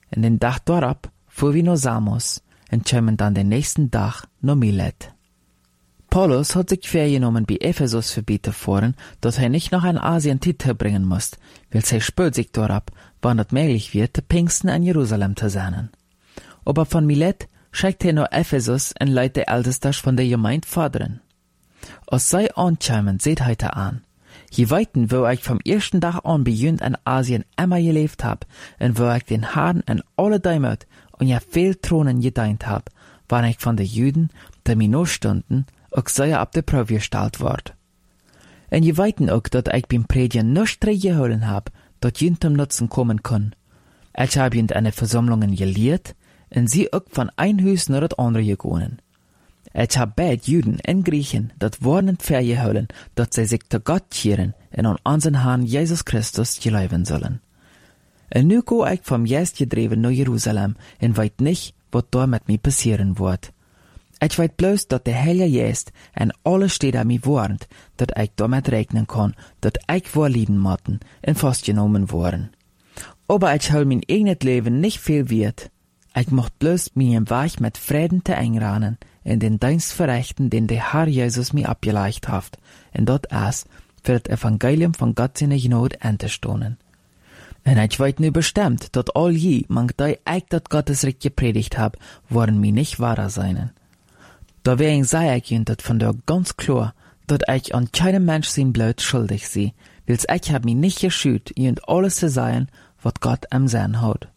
En den dag daarop fuhr wir naar Samos en kämen dann den nächsten Tag naar Milet. Paulus hat sich vorgenommen, bei Ephesus vorbei zu fahren, dass er nicht noch in Asien Titel bringen muss, weil er spürt sich darauf, wann es möglich wird, zu Pfingsten in Jerusalem zu sein. Aber von Milet schickt er nach Ephesus und leitet die Ältesten von der Gemeinde fordern. Als sie ankommen, seht heute an. Je weiten, wo ich vom ersten Tag an beginnt in Asien immer gelebt hab, und wo ich den Herrn in alle Däumert und ja viel Thronen gedient hab, war ich von den Juden, die mir noch stunden, auch sehr ab der Probe gestellt ward. Und je weiten auch, dass ich beim Predigen nicht geholen hab, dass jünd zum Nutzen kommen kann. Ich hab jünd eine Versammlungen gelehrt, und sie auch von ein Haus nach das andere gegangen. Ich hab beide Juden und Griechen das Wort vergeholen, dass sie sich zu Gott kehren und an unseren Herrn Jesus Christus gelaufen sollen. Und nu go ich vom Geist gedreven nach Jerusalem und weet nicht, was da mit mir passieren wird. Ich weet bloß, dass der Heilige Geist und alle Städte mir warnt, dass ich damit rechnen kann, dass ich vorlieben motten und festgenommen worden. Aber ich hol mein eigenes Leben nicht viel wert. Ich mocht bloß meinen Weg mit Frieden te einranen in den Dienst verrichten, den der Herr Jesus mir abgeleicht hat, und dort ist, für das Evangelium von Gott seine Gnade anzustoßen. Und ich weiß nu bestimmt, dass all je, man die ich dat Gottes Recht gepredigt hab, wollen mir nicht wahrer sein. Da wegen sei ich ihnen dat von der ganz klar, dass ich an keinem Mensch sein Blut schuldig sei, weil's ich hab mich nicht geschüt, ihnen alles zu sein, was Gott am Sinn hat.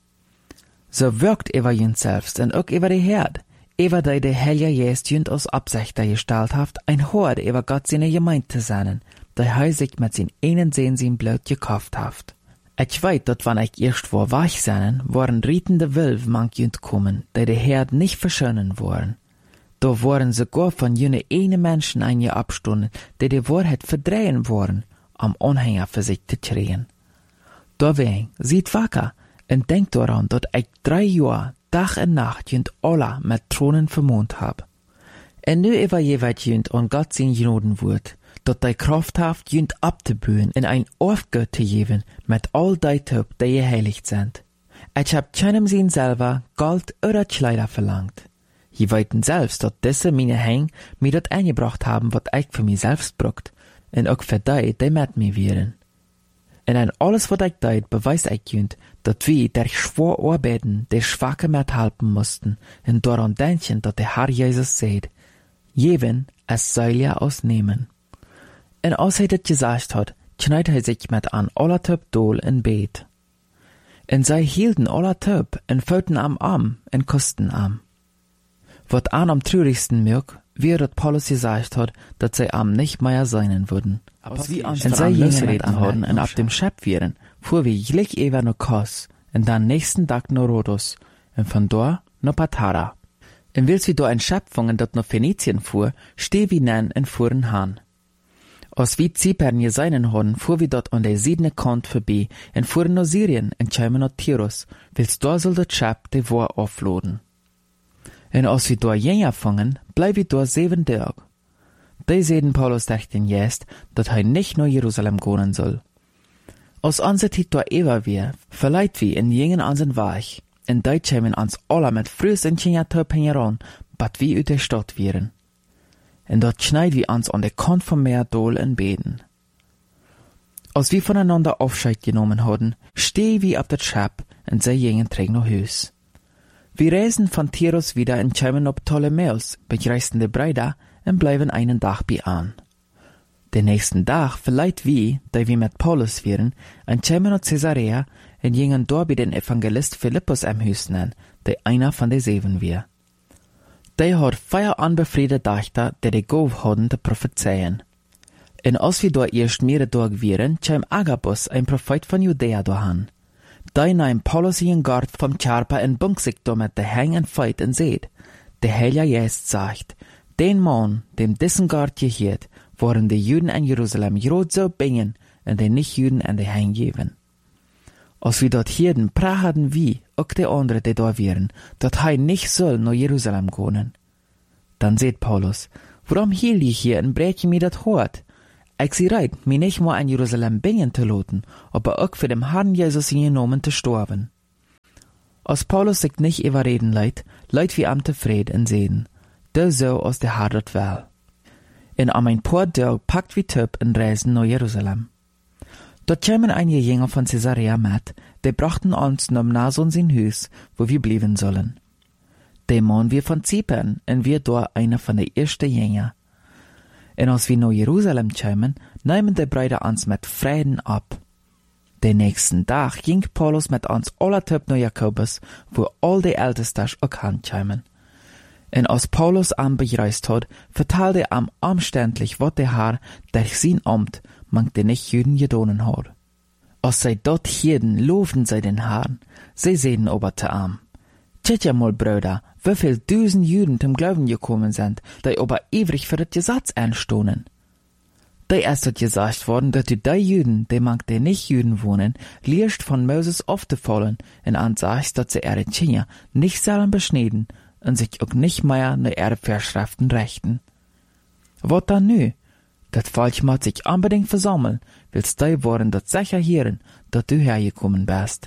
So wirkt über ihn selbst und auch über die Herd, über die der Heilige Geist jünd aus Absicht gestellt hat, ein Hort über Gott seine Gemeinde zu sein, der er sich mit sein einen Sehen sein Blut gekauft hat. Ich weiß, dass wenn ich erst vor wach sein, waren rietende Wölfe manch jünd kommen, die der Herd nicht verschönen wollen. Da waren sogar von jene Menschen einige Abstunden, die Wahrheit verdrehen wollen, am Anhänger für sich zu kriegen. Deswegen, seid wacker, und denkt daran, dass ich 3 Jahre, Tag und Nacht, jünd alle mit Thronen vermont hab. Und nu über jeweils jünd an Gott sein Gnoden wird, dass die Kraft haft, jünd abzubühen in ein Aufgott zu geben, mit all die Töp, die geheiligt sind. Ich hab keinem sein selber Gold oder Kleider verlangt. Je weiten selbst, dass diese meine Häng mir das eingebracht haben, was ich für mich selbst brucht, und auch für die mit mir wären. Und an alles, was ich deut, beweist ich jünd, dass wir der schwor arbeiten, der Schwache mithelfen mussten, und daran denken, dass der Herr Jesus sagt, jeden, es soll ja ausnehmen. Und als er das gesagt hat, kneit er sich mit an aller Töp Dol in Bet. Und sie hielten aller Töp und füllten am Arm und küssten am. Was an am traurigsten mög, wie dat Paulus gesagt hat, dass sie am nicht mehr sein würden. Und sie reden haben und ab dem Schöpf wären, fuhr wir gleich über nach Kos, und dann nächsten Tag nach Rhodos, und von dort nach Patara. Und wills wir da ein Schöpfungen dat nach Phönizien fuhr, steh wir nen und fuhren han. Als wir Zypern geseinen haben, fuhr wir dort an der südene Kant vorbei, und fuhren nach Syrien und kämen nach Tyrus, wills da soll das Schöpf die Wahr aufladen. Und als wir da jänger fangen, bleib wir da 7 Tage. Die sehen Paulus durch den Geist, dass er nicht nach Jerusalem gehen soll. Als unser Zeit da ewer wir, verleiht wir in jenen unseren Weg, und die kämen uns alle mit Frühs und Kindertöp heran, bat wir ut der Stadt wären. Und dort schneid wir uns an der Kant vom Meer Dol und beten. Als wir voneinander Aufscheid genommen hatten, steh wir ab das Schab, und sie gingen träg nach Hus. Wir reisen von Tyrus wieder und kämen auf Ptolemäus, begreisten die Brüder und bleiben einen Tag bei an. Den nächsten Tag verleiht wir, da wir mit Paulus wären, und kämen nach Caesarea und gingen dort bei den Evangelist Philippus am Hus nennen, der einer von den 7 war. Der hat 4 unbefriedete Dächter, die Gauf hatten, zu prophezeien. Und als wir dort erst mehrere Tage wären, kam Agabus, ein Prophet von Judäa, dahin. Da nahm Paulus ihren Gard vom Körper und bunk sich damit der Hang und Feit und seht, der Heilige Geist sagt, den Mann, dem dessen Gard gehört, waren die Juden in Jerusalem grad so bingen und die Nicht-Juden an die Hang geben. Als wir dort hierden, prachten wir, auch die anderen, die da wären, dass er nicht soll nach Jerusalem gehen. Dann seht Paulus, warum hielt ich hier und breche mir das Hort? Ich sie reit, mir nicht mal in Jerusalem bingen zu lassen, aber auch für den Herrn Jesus genommen zu sterben. Als Paulus sich nicht überreden leidt wie am tevreden en zeden, da so als der Herr dat wel. En am ein paar Tage packt wie Typ en reisen nach Jerusalem. Dort kämen einige Jünger von Caesarea mit, die brachten uns nach Nason sein Haus, wo wir blieben sollen. Die Mann wir von Zypern, en wir dort einer von den ersten Jünger. En als wir nach Jerusalem kämen, nehmen die Brüder uns mit Frieden ab. Den nächsten Tag ging Paulus mit uns aller Typ nach Jakobus, wo all die Ältesten auch kämen. En als Paulus am bereist hat, vertelde er am umständlich, wat der Herr durch sein Amt mangt den Nicht-Juden gedonen hat. Als sie dort hielten, lobten sie den Herrn. Sie sehen aber zu am. Tjet ja mal, Brüder, wieviel 1000 Juden zum Glauben gekommen sind, die aber ewig für das Gesetz einstohnen. Da ist dort gesagt worden, dass die Juden, die mangt den Nicht-Juden wohnen, liest von Moses aufzufallen, und ansagt, dass sie ihre Kinder nicht sollen beschneiden und sich auch nicht mehr nach ihre Vorschriften richten. Wat dann nu? Das Volk muss sich unbedingt versammeln, willst du wollen dat sicher hören, dass du hergekommen bist.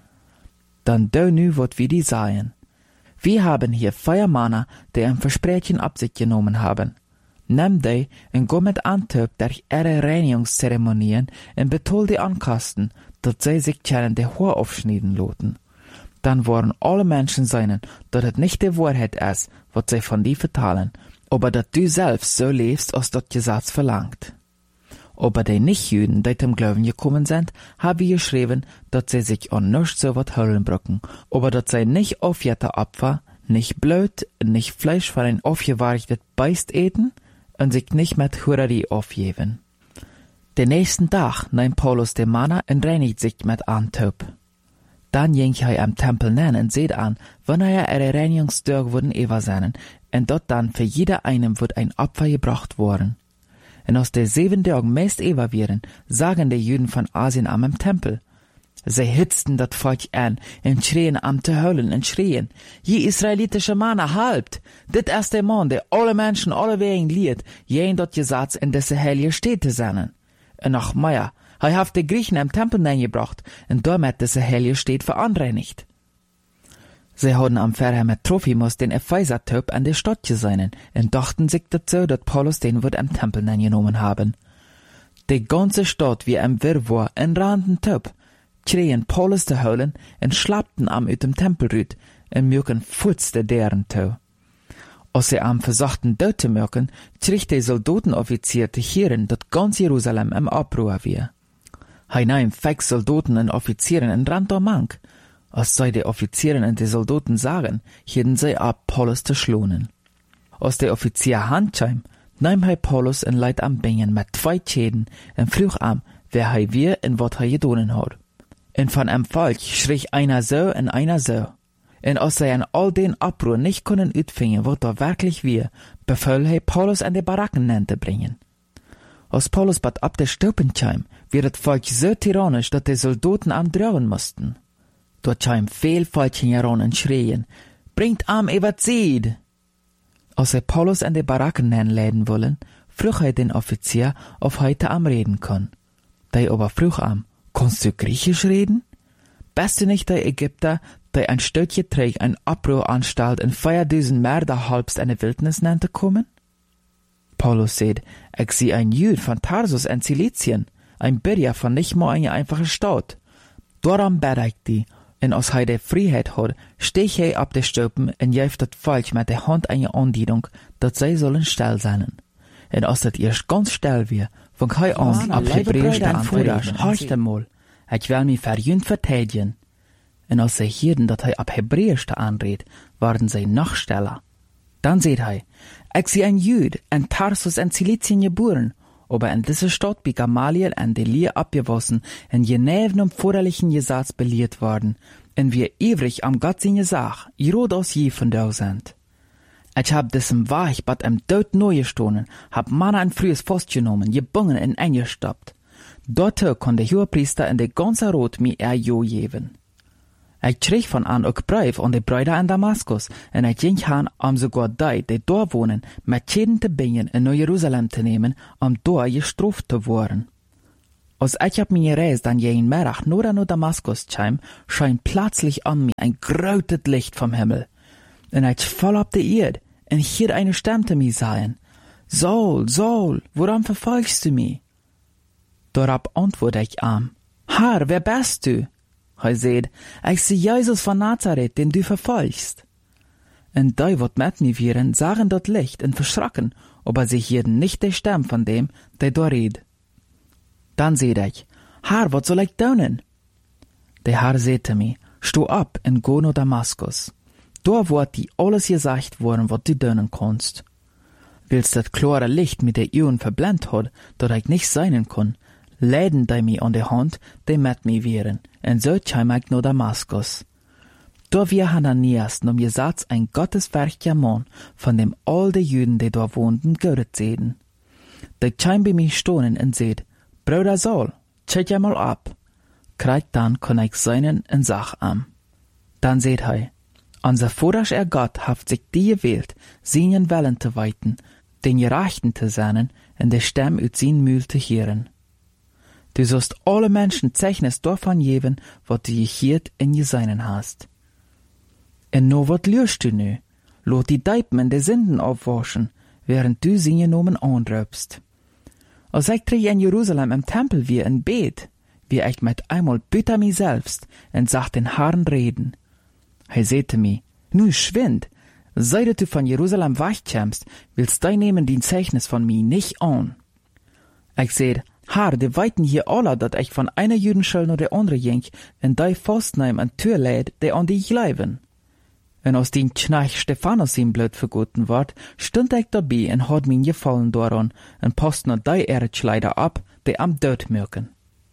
Dann du nu wat wir die sagen. Wir haben hier 4 Männer, die ein Versprechen ab sich genommen haben. Nimm die und go mit Antwerp durch ihre Reinigungszeremonien und betol die Ankasten, dass sie sich können die Haar aufschneiden loten. Dann wollen alle Menschen sein, dass es nicht die Wahrheit ist, was sie von dir vertalen, aber dass du selbst so lebst, als das Gesetz verlangt. Aber die Nicht-Juden, die zum Glauben gekommen sind, haben geschrieben, dass sie sich an nichts so was holen brücken, aber dass sie nicht aufjährte Opfer, nicht Blut, nicht Fleisch von ein aufgewartetes Beist eten und sich nicht mit Hurerie aufgeben. Den nächsten Tag nimmt Paulus den Männer und reinigt sich mit Antwerp. Dann ging er am Tempel nennen und seht an, wann er ihre Reinigungstag wurden sein, und dort dann für jeder einem wird ein Opfer gebracht worden. Und aus der 7 Tagen meist wären, sagen die Juden von Asien am Tempel. Sie hitzten das Volk an und schrien am zu heulen und schrien, je israelitische Männer, halbt! Dit ist der Mann, der alle Menschen alle Wegen liet, jen dort Gesetz in diese heilige Städte seinen. Und noch mehr, er hat die Griechen am Tempel eingebracht und damit diese heilige Städte veranreinigt. Sie hatten am Verher mit Trophimus den Epheser-Typ an der Stadt gesehen und dachten sich dazu, dass Paulus den wird am Tempel eingenommen haben. Die ganze Stadt wie ein Wirrwarr in randen Typ, schrien Paulus zu holen und schlappten am ut dem Tempelrüt und mögen futzte deren zu. Als sie am versuchten dort zu mögen, schrie der Soldatenoffizier zu hören, dass ganz Jerusalem im Abruhr war. Hij nahm 5 Soldaten und Offizieren und rannte am Mank. Als sie die Offizieren und die Soldaten sagen, hielten sie ab, Paulus zu schlonen. Als der Offizier handkam, nahm er Paulus und leid am Bingen mit 2 Schäden und frug am, wer er war und was er getan hat. Und von einem Volk schrie einer so und einer so. Und als sie an all den Abruhr nicht können utfingen, was da wirklich war, befahl er Paulus an die Baracken zu bringen. Als Paulus bad ab der Stupen kam, wird das Volk so tyrannisch, dass die Soldaten am drohen mussten. Dort kam viel Volkchen heran und schrien, bringt am Evazied! Als er Paulus an die Baracken läden wollen, frug er den Offizier, ob heute am reden kann. Der aber frug am, kannst du Griechisch reden? Bist du nicht der Ägypter, der ein Stöckchen trägt, ein Abruhr anstalt und 4000 Mörder halbst eine Wildnis nannte kommen? Paulus sagt, ich sehe ein Jüd von Tarsus in Cilizien, ein Bürger von nicht mal einer einfachen Stadt. Darum bete ich die, und als er die Freiheit hat, steh er ab der Stupen und jäft das Volk mit der Hand eine Andienung, dass sie sollen still sein. Und als das erst ganz still wird, fang er an, ab Hebräisch zu antworten. Horcht einmal, ich will mich für Jünd verteidigen. Und als sie hörten, dass er ab Hebräisch anredet, waren sie noch stiller. Dann sagt er, ich sehe ein Jüd, in Tarsus in Cilizien geboren, aber in dieser Stadt bei Gamaliel an die Lehre abgewassen und genäven um vorderlichen Gesetz belehrt worden, und wir ewig am Gott seine Sache, rot aus je von da sind. Ich hab diesem Weich bad im Tod neu gestohlen, hab Manna ein frühes Fass genommen, gebungen und eingestoppt. Dort kann der Hohepriester in der ganze Rot mir jo geben. Ich schrieg von an auch Brief an die Brüder in Damaskus, und ich ging han, sogar die dort wohnen, mit Schäden zu bringen in Jerusalem zu nehmen, dort gestraft zu werden. Als ich op mijn reis dan jeden Mittag nur naar Damaskus kwam, scheint plötzlich an mir ein großes Licht vom Himmel. Und ich voll op de Erde, und hier eine Stimme zu mir sagen, Saul, Saul, warum verfolgst du mich? Darauf antworte ich ihm, Herr, wer bist du? Er sagt, ich sei Jesus von Nazareth, den du verfolgst. Und die, wat mit mir wären, sahen dort Licht und verschrocken, aber sie hörten nicht die Stimme von dem, der da redet. Dann seht ich, Herr, was soll ich tun? Der Herr sagte mir, steh ab und geh nach Damaskus. Da wird dir alles gesagt worden, was du tun kannst. Willst das klare Licht mit der Augen verblendet hat, dass ich nicht sein kann, leiden die mir an der Hand, die mit mir wären, und so kam ich nach Damaskus. Da wir Hananias nom gesagt ein gottesfürchtiger Mann, von dem all die Juden, die da wohnten, gehört sehen. Der kam bei mir stehen und sagt, Bruder Saul, check ja mal ab. Kriegt dann kann ich seinen und sag am. Dann seht er, unser Vater Gott hat sich die gewählt, seinen Willen zu weiten, den Gerechten zu sein und der Stimme aus seinem Mühl zu hören. Du sollst alle Menschen Zeichnis davon geben, was du gehört und gesehen hast. Und no wat lürst du nu? Lot die Deipen de Sünden aufwaschen, während du sie genommen anröpst. Als ich in Jerusalem im Tempel wie in Bet, wie ich mit einmal büter mi selbst und sag den Herrn reden. Er sagte mir, nu schwind, seit du von Jerusalem wegkommst, willst du nehmen den Zeichnis von mir nicht an. Ich seh, Herr, die weiten hier alle, dat ich von einer Judenschule nach der andere ging, und die festnehm an Tür lädt, die an die ich leiben. Und aus dem Knach Stephanus ihm blöd vergoten ward, stund ich dabei und hat mir gefallen daran und post noch die Erdschleider ab, die am Tod mögen.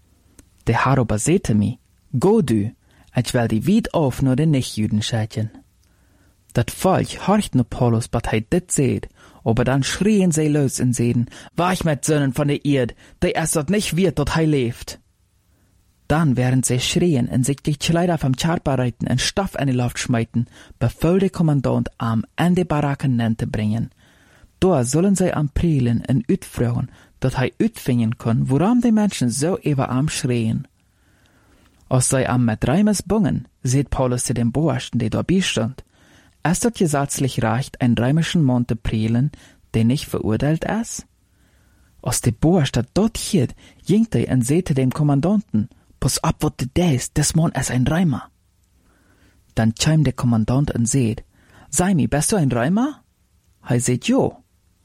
Der Herr aber sagte mir, go du, ich will die weit auf nur den Nichtjuden schätzen. Dat Volk horcht nur Paulus, was er dit seht, aber dann schrien sie los und sehen, wach mit Sönnen von der Erde, der erst dort nicht wird, dort er lebt. Dann, während sie schrien und sich die Kleider vom Charpa reiten und Stoff in die Luft schmeiten, befahl der Kommandant am in die Baracken zu bringen. Da sollen sie am Prielen und utfragen, dass er utfinden kann, warum die Menschen so über am schrien. Als sie am mit Reimes bungen, sieht Paulus zu dem Boersten, der dabei stand, ist das gesetzlich recht, einen reimischen Mann zu prielen, der nicht verurteilt ist? Als der Boerst dort hielt, ging er und sagte dem Kommandanten, pass ab, was du denkst, das Mann ist ein Reimer. Dann kam der Kommandant und sagt, sei mir, bist du ein Reimer? Er sagt, jo.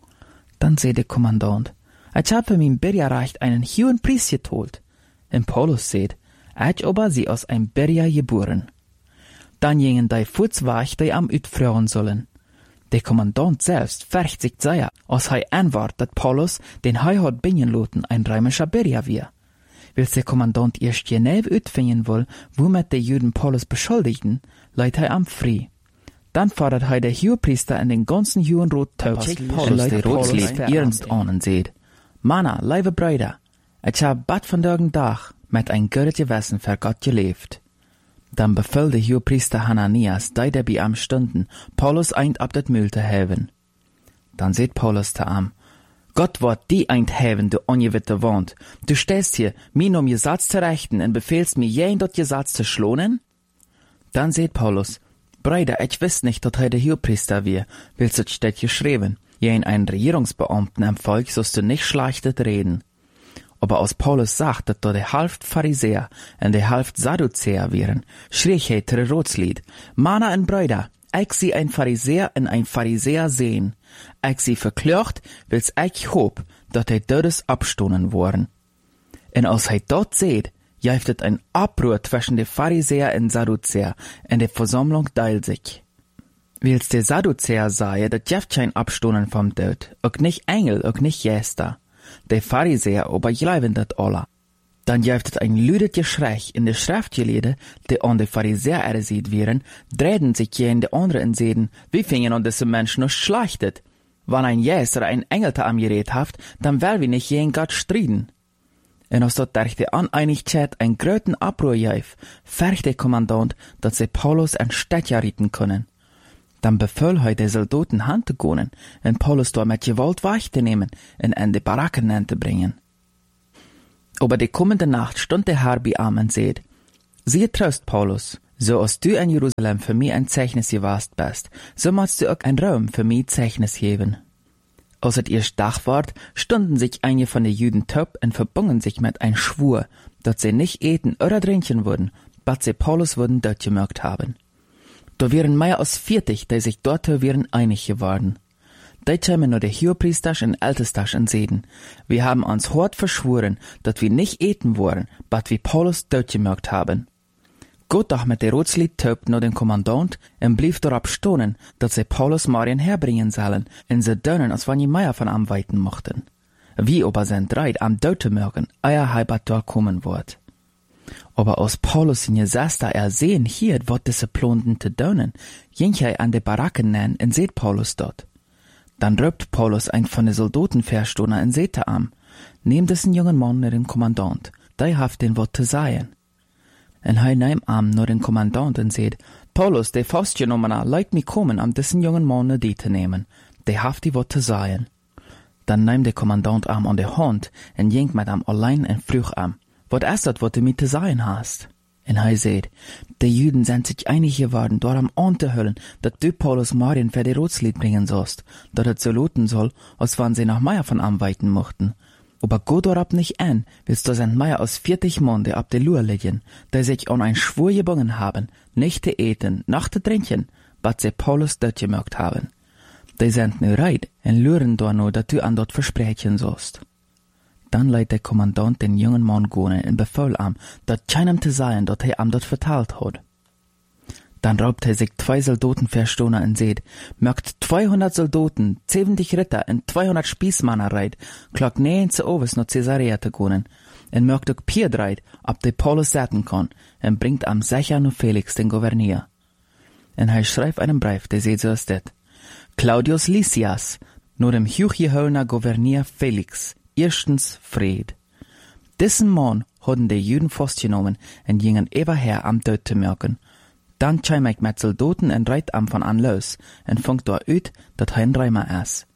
Dann sagt der Kommandant, ich habe für mein Bürgerrecht einen hohen Preis geholt. Und Paulus sagt, ich aber sie aus einem Bürger geboren. Dann gingen die Fußwach, die am utfragen sollen. Der Kommandant selbst färcht sich sehr, als er anwart, dass Paulus den hat bringen lassen, ein römischer Bürger war. Als der Kommandant erst genau utfinden will, womit die Juden Paulus beschuldigten, leitet er am frei. Dann fordert er der Hohepriester in den ganzen Judenrat taub, Paulus der Rotslied ernst an und sagt, Manna, liebe Brüder, ich hab bad von Tagen Tag mit ein gutes Gewissen für Gott gelebt. Dann befahl der Hohepriester Hananias, die dabei am stunden, Paulus eint ab das Mühl zu haben. Dann sagt Paulus zu ihm, Gott wird die eint haben, du ungewitte Wand. Du stehst hier, mir um Gesetz zu rechten und befehlst mir jeden dort Gesetz zu schlonen? Dann sagt Paulus, Brüder, ich wiss nicht, dass er der Hohepriester wir, willst du steht geschrieben, jeden einen Regierungsbeamten am Volk sollst du nicht schlechtet reden. Aber als Paulus sagt, dass da der Hälfte Pharisäer und der Hälfte Sadduzäer wären, schrie er zu der Rotslied, Manna und Brüder, ich sie ein Pharisäer und ein Pharisäer sehen. Ich sie verklagt, wils ich hoop, dass er Todes abstoßen worden. Und als er dort seht, jäftet ein Abruhr zwischen der Pharisäer und Sadduzäer, und die Versammlung teilt sich. Wils der Sadduzäer sei, dass jäft kein Abstoßen vom Tod, auch nicht Engel, auch nicht Geister. Der Pharisäer aber gleiben dat alle. Dann jäftet ein lüdet Geschrei in der Schriftgelehde, die an der Pharisäer ersieht wären, drehten sich jen de andere und sehen, wie fingen an diese Menschen noch schlechtet. Wann ein Jäser ein Engel am Gerät haft, dann will wir nicht jen Gott striden. Und als dort durch die Uneinigkeit ein gröten Abruhr jäf, färcht der Kommandant, dass sie Paulus ein Städtjahr rieten können. Dann befahl er der Soldaten Hand zu gehen und Paulus dort mit Gewalt wegzunehmen und in die Baracken zu bringen. Aber die kommende Nacht stund der Herr bei ihm und seht, siehe Trost, Paulus, so als du in Jerusalem für mich ein Zeichnis gewast bist, so musst du auch ein Raum für mich Zeichnis geben. Als es erst Tag ward, stunden sich einige von den Juden taub und verbungen sich mit ein Schwur, dass sie nicht eten oder trinken würden, bis sie Paulus würden dort gemerkt haben. Da wären mehr als 40, die sich dort wären einig geworden. Da kämen nur der Hohepriester und Ältester und sehen, wir haben uns hart verschworen, dass wir nicht eten wollen, bis wir Paulus dort gemerkt haben. Gott doch mit der Rotslied taub nur den Kommandant und blieb darauf stonen, dass sie Paulus Marien herbringen sollen, und sie dönen, als wenn die Meier von am weiten mochten. Wie aber sind dreit am Döte mögen, euer Heibat dort kommen wird. Aber als Paulus in Jesesta sehen hier, wat diese Plonten te dönen, ging er an de Baracken nennen und seht Paulus dort. Dann röpt Paulus ein von den Soldaten verstohner und seht am, nehmt diesen jungen Mann nur den Kommandant, der haft den Wort zu sagen. En hij neemt am nur den Kommandant und seht, Paulus, der fastgenommener, leit mi kommen, am diesen jungen Mann nur die zu nehmen, der haft die Wort zu sagen. Dann neemt der Kommandant am an der Hand und ging mit am allein und früch am, wat ist das, wat du mit zu sagen hast? En hij seht, die Juden sind sich einig geworden, dort am anzuhüllen, dass du Paulus Marien für die Rotslied bringen sollst, dass es so loten soll, als wenn sie nach Meier von am weiten mochten. Aber go dorab nicht an, willst du sind mehr als 40 Mann, die ab der Lur liegen, die sich an ein Schwur gebungen haben, nicht zu eten, noch zu trinken, was sie Paulus dort gemerkt haben. Die sind nu reit, und luren da nur, dass du an dort versprechen sollst. Dann leiht der Kommandant den jungen Mann gehen und befahl ihm, dort keinem zu sagen, dass er ihm dort verteilt hat. Dann raubt er sich 2 Soldaten verstohner und seht, mögt 200 Soldaten, 70 Ritter und 200 Spießmänner reit, klock nähen zu Oves nach Caesarea zu gehen, und mögt auch Pier reit, ob der Paulus setzen kann, und bringt am sicher nur Felix den Gouverneur. Und er schreibt einen Brief, der seht so ist das. Claudius Lysias, nur dem hochgeholner Gouverneur Felix, erstens Fried. Diesen Mann hatten die Juden festgenommen und gingen eberher am Tod zu merken. Dann käm ich mit Soldaten und reit am von an los und funkt dort uit, dat ein Reimer ist.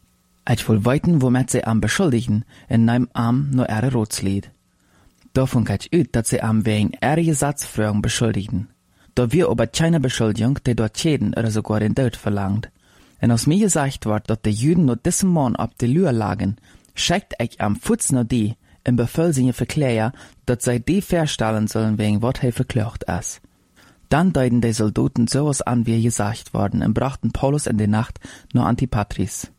Ich will weiten, womit sie am beschuldigen, und nehm am nur ihre Rotslied. Da funk ich uit, dat sie am wegen ihrer Gesatzfragen beschuldigen. Da wir aber keine Beschuldigung, die dort jeden oder sogar den Tod verlangt. Und aus mir gesagt wird, dass die Juden nur diesen Mann ab die Lür lagen, schickt ich am Fuß nur die, und befahl sie verklären, dass sie die verstellen sollen, wegen was er verklagt ist. Dann deuten die Soldaten sowas an, wie gesagt worden, und brachten Paulus in der Nacht nur Antipatris.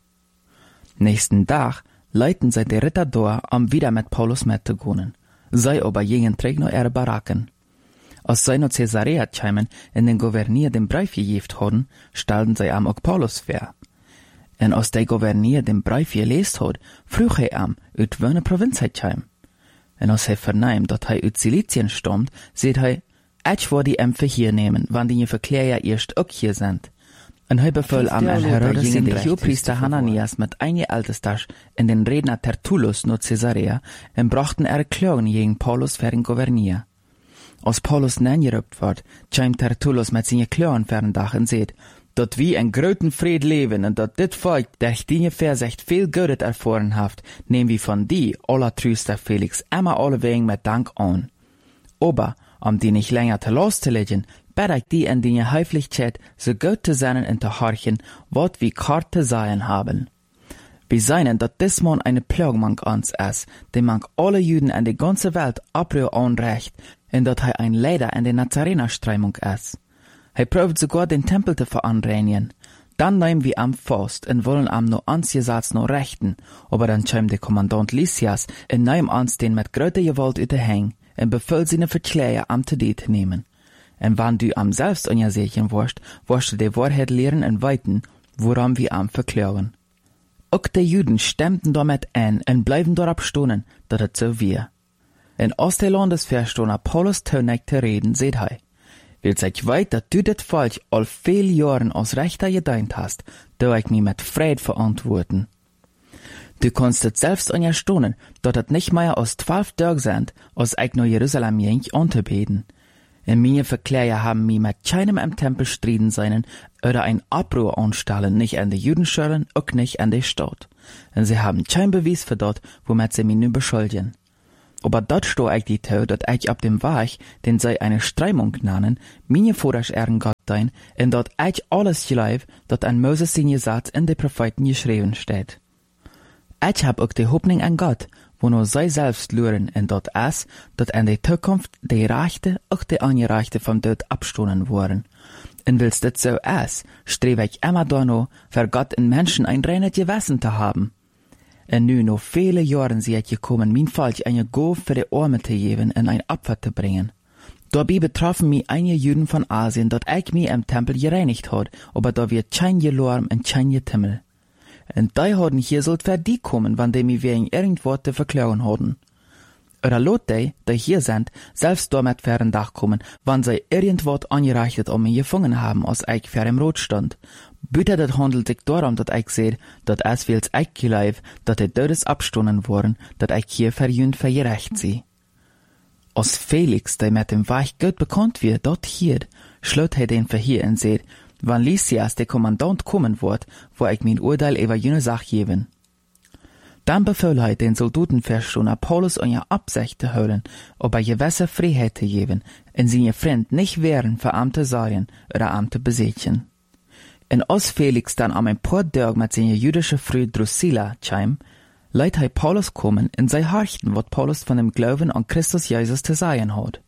Nächsten Tag leiten sie die Ritter da, um wieder mit Paulus mitzugehen. Sie aber gingen träg nur ihre Baracken. Als sie noch Caesarea kämen und den Gouverneur den Brief gegeben hatten, stellten sie am auch Paulus vor. Und als der Gouverneur den Brief gelesen hat, frug er am, uit welche Provinz er käm. Und als er vernahm, dass er uit Silizien stammt, seht er, ich würde die Ämpfe hier nehmen, wann die Verklärer erst auch hier sind. Und er befahl am Herodes den Hohepriester Hananias mit einigen Ältesten in den Redner Tertullus nach Caesarea und brachten Klagen gegen Paulus für den Gouverneur. Als Paulus nengerübt wird, käm Tertullus mit seinen Klagen für den Dach und seht, dat wie ein großen Fried leben und dat dit Volk, der die Versicht viel Gutes erfahren haft, nehmen wir von die, aller Tröster Felix, immer alle wegen mit Dank an. Aber, um die nicht länger zu loszulegen, bitte ich die in die Höflichkeit so gut zu sein und zu horchen, wat wir kart zu sein haben. Wir seien, dass dies Mann eine Plage mank uns ist, die mank alle Juden in der ganzen Welt Abrühr anrecht, und dass er ein Leiter in der Nazarener-Streimung ist. Er probt sogar den Tempel zu veranreinigen. Dann nehmen wir am Fast und wollen am nur ans Gesetz noch rechten, aber dann käm der Kommandant Lysias und nehm uns den mit größter Gewalt überhängen und befiehlt seine Verkläger am zu nehmen. Und wenn du am selbst unsicher warst, wirst du die Wahrheit lehren und weiten, woran wir am verklagen. Auch die Juden stemmten damit ein und bleiben darauf stonen, dass es so wir. In der Landesverstoner Paulus Tönig zu reden, seht er, will sich weit, dass du das Volk all viel Jahren aus Rechter gedient hast, da ich mich mit Fried verantworten. Du kannst es selbst unterstehen, dass es nicht mehr aus 12 Tagen sind, als ich nach Jerusalem ging, anzubeten. In mir Verkläger haben mich mit keinem im Tempel striden seinen oder ein Abbruch anstellen, nicht an die Judenschölen, auch nicht an die Stadt. Und sie haben kein Beweis für dort, womit sie mich nun beschuldigen. Aber dort sto ich die Tau, dat ich ab dem Weg, den sei eine Streimung nennen, meine Vorherrscher Gott dein, en dort ich alles geleib, dat an Moses sin Satz in de Propheten geschrieben steht. Ich hab auch die Hoffnung an Gott, wo nur sei selbst luren, en dort es, dat an der Zukunft die Rechte auch die Angerechte vom Tod abstoßen worden. Und willst dit so es, strebe ich immer da noch, für Gott in Menschen ein reines Gewissen zu haben. En nu noch viele Jahren sie gekommen, mein Falsch eine Gabe für die Arme zu geben und ein Opfer zu bringen. Dabei betroffen mich einige Juden von Asien, dat ich mich im Tempel gereinigt hat, aber da wird kein Gelorm und kein Getimmel. Und die hatten hier sollt für die kommen, wann die mich wegen irgendwas zu verklagen hatten. Oder lot die hier sind, selbst damit für ein Dach kommen, wann sie irgendwas angereicht um mich gefangen haben, als ich für im Rot stand. Bitte das handelt sich darum, dass ich sehe, dass es wills ich geleib, dass die Todes abstunden worden, dass ich hier für jünd vergerecht sie. Als Felix, der mit dem Weg gut bekannt wird, dort hier, schlut den Verhier und seht, wann Lysias der Kommandant kommen wird, wo ich mein Urteil über jene Sache geben. Dann befahl den Soldatenverstoner Paulus und ihr Absicht zu holen, ob gewisse Freiheit zu geben, und seine Freund nicht wären für Amte Sarien oder Amte Besetzen. Und als Felix dann am ein paar Tage mit seiner jüdischen Frau Drusilla kam, leiht Paulus kommen und sei horchten, was Paulus von dem Glauben an Christus Jesus zu sagen hat.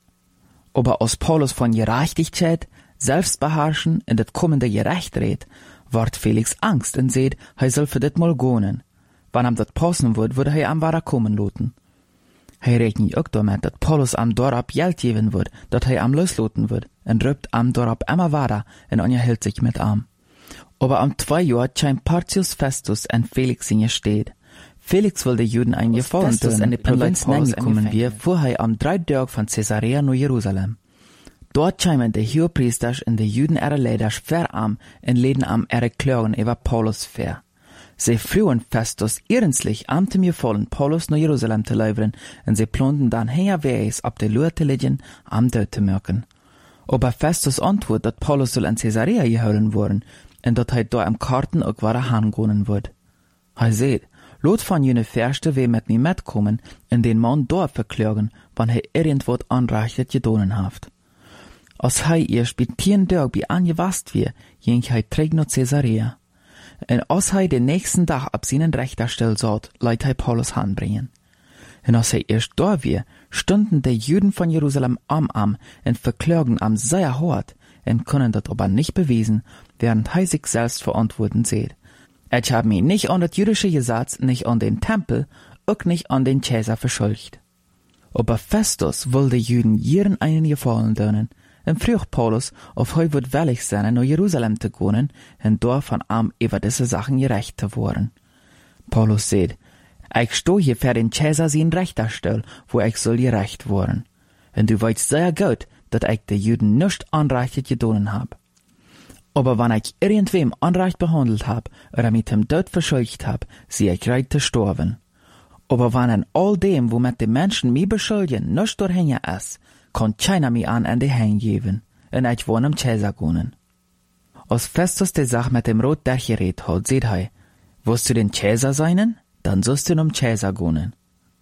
Aber als Paulus von Gerechtigkeit, Selbstbeherrschen und das kommende Gerecht redet, ward Felix Angst und seht, soll für das mal gehen. Wann ihm das passen wird, würde am Wara kommen lassen. Rechnet auch damit, dass Paulus am Dorab Geld geben wird, dass am loslassen wird, und rübt am Dorab immer weiter und unterhält sich mit am. Aber am 2 Jahr scheint Porcius Festus und Felix in ihr steht. Felix will den Juden ein Gefallen tun, in die Provinz angekommen wir, fuhr am 3 Tage von Caesarea nach Jerusalem. Dort scheinen die Hohepriester und die Juden ihre Leiter verarm und leden am ihre Klagen über Paulus ver. Sie frühen Festus ernstlich am dem Gefallen, Paulus nach Jerusalem zu liefern, und sie planten dann herwegs ab der Lur zu liegen, am Tod zu merken. Aber Festus antwortet, dass Paulus soll in Caesarea geholen worden, und dass da am Karten auch weiter hingehen wird. Seht, lot von jene Verste we mit mir mitkommen, und den Mann dort verklagen, wann irgendwas anreichtet gedonen haft. Als erst bei 10 Tagen bei angewasst wird, ging trägt nach Caesarea. Und als den nächsten Tag ab seinen Richterstell saht, leiht Paulus anbringen. Und als erst da wir, stunden die Juden von Jerusalem am und verklagen am sehr hart, und können das aber nicht beweisen, während sich selbst verantworten seht. Ich habe mich nicht an das jüdische Gesetz, nicht an den Tempel, auch nicht an den Cäsar verschuldigt. Aber Festus will die Juden jeden einen Gefallen tun, und fragt Paulus, ob wird willig sein, nach Jerusalem zu gehen, und dort von über diese Sachen gerecht zu werden. Paulus sagt, ich stehe hier für den Cäsar sein Richterstell, wo ich soll gerecht werden. Und du weißt sehr gut, dass ich die Juden nicht anreichend gedonen hab. Aber wenn ich irgendwem unrecht behandelt hab, oder mit dem Tod verschuldigt hab, sie ich recht zu sterben. Aber wenn an all dem, womit die Menschen mich beschuldigen, nicht durchhängen ist, kann keiner mich an die Hand geben, und ich wohne am Cäsar gehen. Als Festus die Sache mit dem Rot durchgeredet hat, seht willst du den Cäsar sein? Dann sollst du um Cäsar gehen.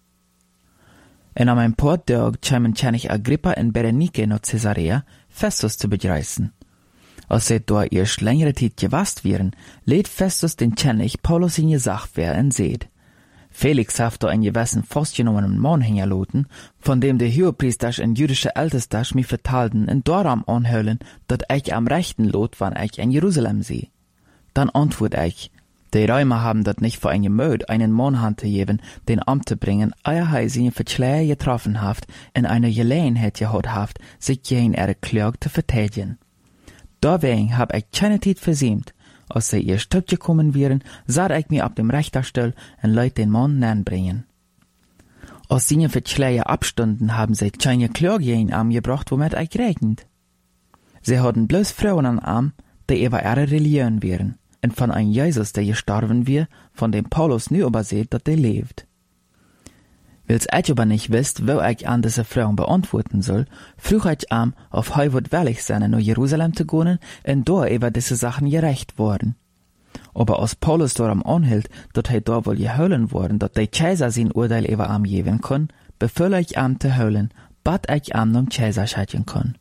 Und am ein paar Tagen kamen König Agrippa und Berenike nach Caesarea, Festus zu begreifen. Als sie da erst längere Zeit gewasst wären, lädt Festus den König Paulus in die Sache wer und seht. Felix hat da einen gewissen festgenommenen Mann hingerloten, von dem die Hohepriester und jüdische Älteste mich vertalten und darum anhöhlen, dass ich am rechten Lot, wann ich in Jerusalem sehe. Dann antwort ich, die Römer haben das nicht für ein Gemüt, einen Mann hanzugeben, den Amt zu bringen, ehe sie Verschleier getroffen haft, in einer Gelegenheit gehabt haft, sich gegen ihre Klage zu verteidigen. Deswegen hab ich keine Zeit versäumt. Als sie erst gekommen wären, sah ich mir ab dem Richterstuhl und leut den Mann bringen. Als sie Verschleier abstunden, haben sie keine Klage gegen ihn gebracht, womit ich rechnet. Sie hatten bloß Frauen an Arm, die über ihre Religion wären, und von einem Jesus, der gestorben wir, von dem Paulus nu überseht, dass der lebt. Weil's ich aber nicht wisst, wo ich an diese Frauen beantworten soll, frug ich am, auf wird willig sein, nach Jerusalem zu gehen, und da über diese Sachen gerecht worden. Aber als Paulus darum anhielt, dass da wohl geholen worden, dass der Kaiser sein Urteil über am geben kann, bevel ich am te huilen, bad ich am nom Cäsar schatjen kon.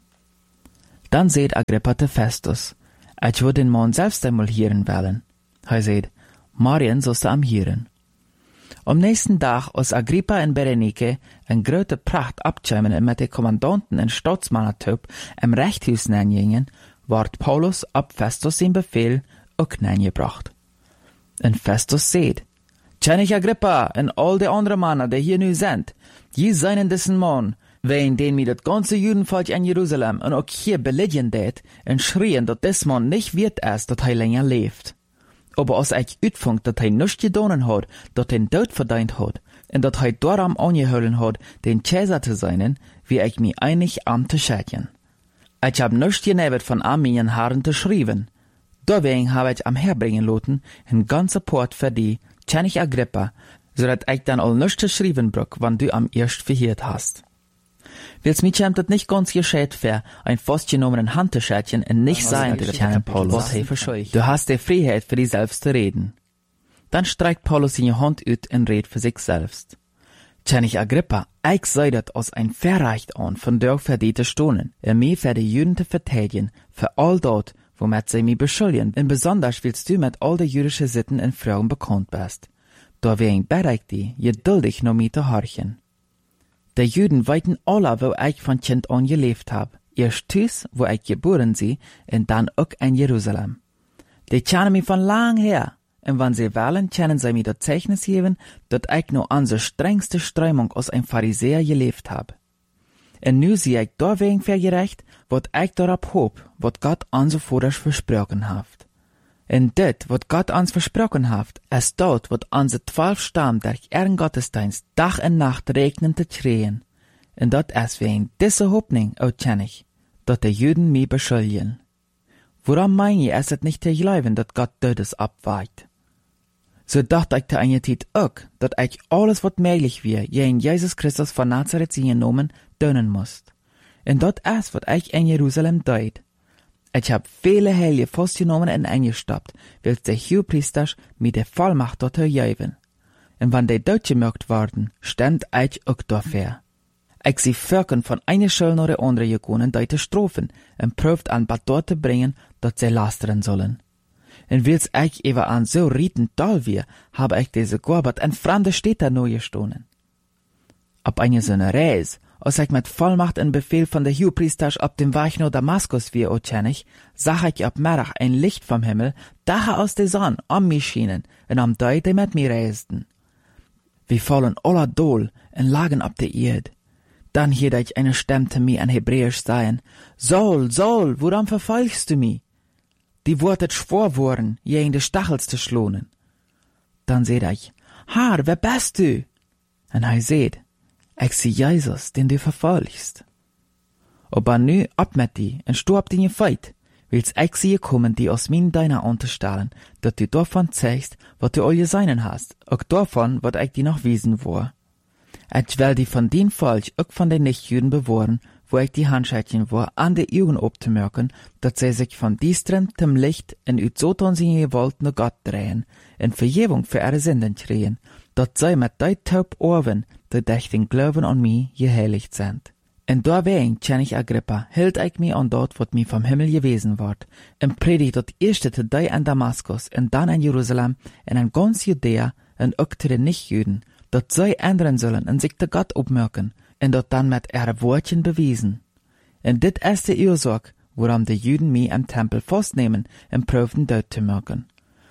Dan seht Agrippa te Festus, ich wil den man selbst einmal hieren wollen. Hij seht, Marien sollst du am hieren. Am nächsten Tag, als Agrippa und Berenike en grote Pracht abtschämen und mit den Kommandanten en Staatsmannertrupp im Rechthaus neingingen, ward Paulus ab Festus sein Befehl auch neingebracht. Und Festus seht, König Agrippa und all die anderen Männer, die hier nu sind, je seien diesen Mann, wegen den mir das ganze Judenvolk in Jerusalem und auch hier beledigen det und schrien, dass des Mann nicht wird ist, dass er länger lebt. Aber als ich uitvond dat hij nichts gedonen hat, dat hij dood verdient hat, en dat hij daarom aangehouden hat, den Cäsar zu sein, wie ich mich einig am te schätjen. Ich hab nichts genebet von meinen Haaren zu schreiben. Deswegen hab ich am herbringen lassen, ein ganzer Port für die, König Agrippa, so dat ich dann all nichts zu schreiben brauch, wann du am erst verhiert hast. Wils mich schemt dat nicht ganz gescheit für ein festgenommenen Handtäschchen und nicht sein, der Paulus, was he verscheucht. Du hast die Freiheit für dich selbst zu reden. Dann streckt Paulus seine Hand ut und redet für sich selbst. König Agrippa, ich sei dat als ein Verrecht an, von der verdiente Stunden, mir für die Juden zu verteidigen, für all dort, womit sie mich beschuldigen, und besonders willst du mit all den jüdischen Sitten und Frauen bekannt bist. Da wegen bereit die, geduldig noch mit zu horchen. Die Juden weiten alle, wo ich von Kind an gelebt hab. Erst Tüs, wo ich geboren sie, und dann auch in Jerusalem. Die kennen mich von lang her, und wenn sie wollen, können sie mir das Zeichnis geben, dass ich nur an der strengste Strömung aus ein Pharisäer gelebt hab. Und nu sehe ich deswegen vergerecht, was ich darauf hob, was Gott an so vorher versprochen hat. Und das, was Gott uns versprochen hat, ist dort, was unsere 12 Stamm durch ihren Gottesdienst Tag und Nacht regnen zu drehen. Und das ist wegen dieser Hoffnung, auch König, dass die Juden mich beschuldigen. Woran meine ich, ist es nicht zu glauben, dass Gott Todes abweicht? So dachte ich zu einer Zeit auch, dass ich alles, was möglich wäre, in Jesus Christus von Nazareth genommen, tun muss. Und das ist, was ich in Jerusalem deut. Ich hab viele Heilige festgenommen und eingestoppt, weil die Hohepriester mit der Vollmacht dort geben. Und wenn die dort gemerkt worden, stand ich auch dafür. Ich sie Völkern von einer Schule nach der anderen gegangen, die Strophen, und prüft an Bad dort zu bringen, dass sie lastern sollen. Und weil's ich eben an so rieten toll wir, habe ich diese Gorbert in fremde Städte neu gestohlen. Ab einer so einer Reise, als ich mit Vollmacht und Befehl von der Hohepriester ab dem Weg nach Damaskus wie König, sah ich ab Mittag ein Licht vom Himmel, daher aus der Sonne um mich schienen und am Deu, die mit mir reisten. Wir fallen aller Dol und lagen ab der Erde. Dann hielt ich eine Stimme zu mir in Hebräisch sagen, Saul, Saul, woran verfolgst du mich? Die Worte schwor worden, gegen die Stachels zu schlonen. Dann seht ich, Herr, wer bist du? Und er seht, ich sehe Jesus, den du verfolgst. Aber nu ab mit die und stu ab die Feit, willst ich sie kommen, die aus mir deiner unterstellen, dass du davon zeigst, was du all geseinen hast, auch davon, was ich dir noch wiesen war. Ich will die von den Volk, auch von den Nichtjuden bewahren, wo ich die Handschätchen war, an die Augen abzumerken, dass sie sich von diestren zum Licht und ut Sotan sie gewollt nur Gott drehen, in Vergebung für ihre Sünden kriegen, dass sie mit dei taub Ohren, die durch den Glauben an mich geheiligt sind. Und deswegen, König Agrippa, hielt ich mich an dort, was mir vom Himmel gewesen ward, und predigt das erste zu dei in Damaskus, und dann in Jerusalem, und in ganz Judäa, und auch zu den Nichtjuden, dass sie ändern sollen und sich zu Gott aufmerken, und dort dann mit ihren Worten bewiesen. Und dit ist die Ursache, warum die Juden mich im Tempel festnehmen und prüfen dort zu merken.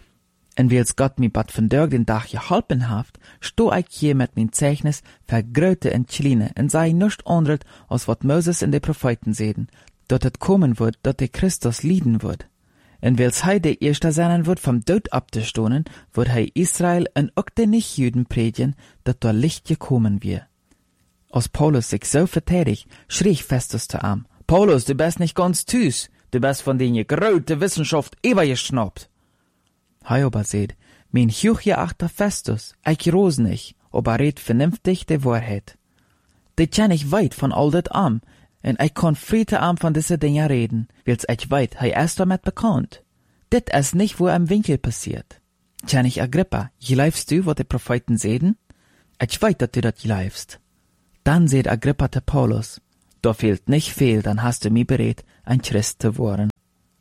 Und weil's Gott mir bad von den Tag geholfen hat, sto ich hier mit mein Zeichnis für Gröte und Kleine und sei nicht anderes, als wat Moses in die Propheten sehen, dort het kommen wird, dort der Christus lieden wird. Und weil's hei der Erste sein wird, vom Tod abzustohnen, wird hei Israel und auch den Nichtjuden predigen, dat dort Licht gekommen wird. Als Paulus sich so verteidigt, schrie Festus zu ihm, Paulus, du bist nicht ganz tüß, du bist von den gegrölte Wissenschaft übergeschnappt. Hei aber seht, mein hochgeachter Festus, ich ros nicht, aber red vernünftig die Wahrheit. Die kenn ich weit von all dat und ich kann friede am von diese Dinge reden, weil's ich weit, hei erst damit bekannt. Dit ist nicht, wo im Winkel passiert. König Agrippa, glaubst du, was die Propheten sehen? Ich weit, dass du dat glaubst. Dann seht Agrippa te Paulus, da fehlt nicht viel, dann hast du mich bereit, ein Christ zu werden.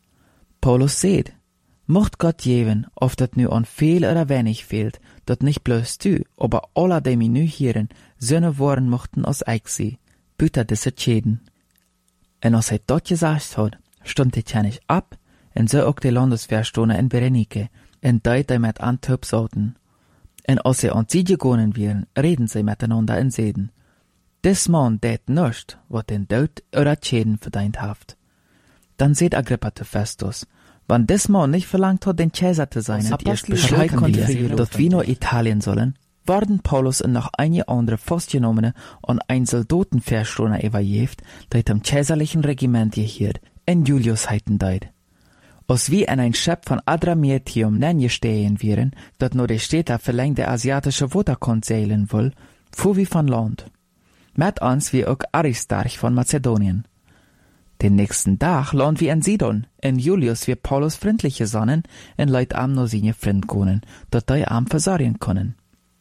Paulus seht, mocht Gott geben, ob dat nu an viel oder wenig fehlt, dat nicht bloß du, aber alle, die mich nu hören, Söhne worden mochten aus eich sie, büter diese Schäden. En als hij dat gesagt hat, stond die Tjanisch ab, en so ook de Landesverstoner in Berenike, en deed hij met Antwerp zouten. En als sie an sie gegangen wären, reden sie miteinander in Seden. Des Mann deed nischt, wat den Tod oder Schäden verdient haft. Dann seht Agrippa te Festus, wann des Mann nicht verlangt hat, den Cäsar zu sein, und erst Bescheid konnte, dass wir nur Italien sollen, waren Paulus und noch einige andere festgenommene und ein Soldatenverstoner überjeft, die dem cäsarlichen Regiment gehiert, in Julius heiten deid. Als wie in ein Schiff von Adramyttium nennestehen wären, dat nur die Städte verlängte asiatische Waterkant seilen will, fuhr wie von Land. Mit uns wie auch Aristarch von Mazedonien. Den nächsten Tag land wir in Sidon, in Julius wie Paulus freundliche Sonnen, en Leut am nur seine Freund können, dat die am versorgen können.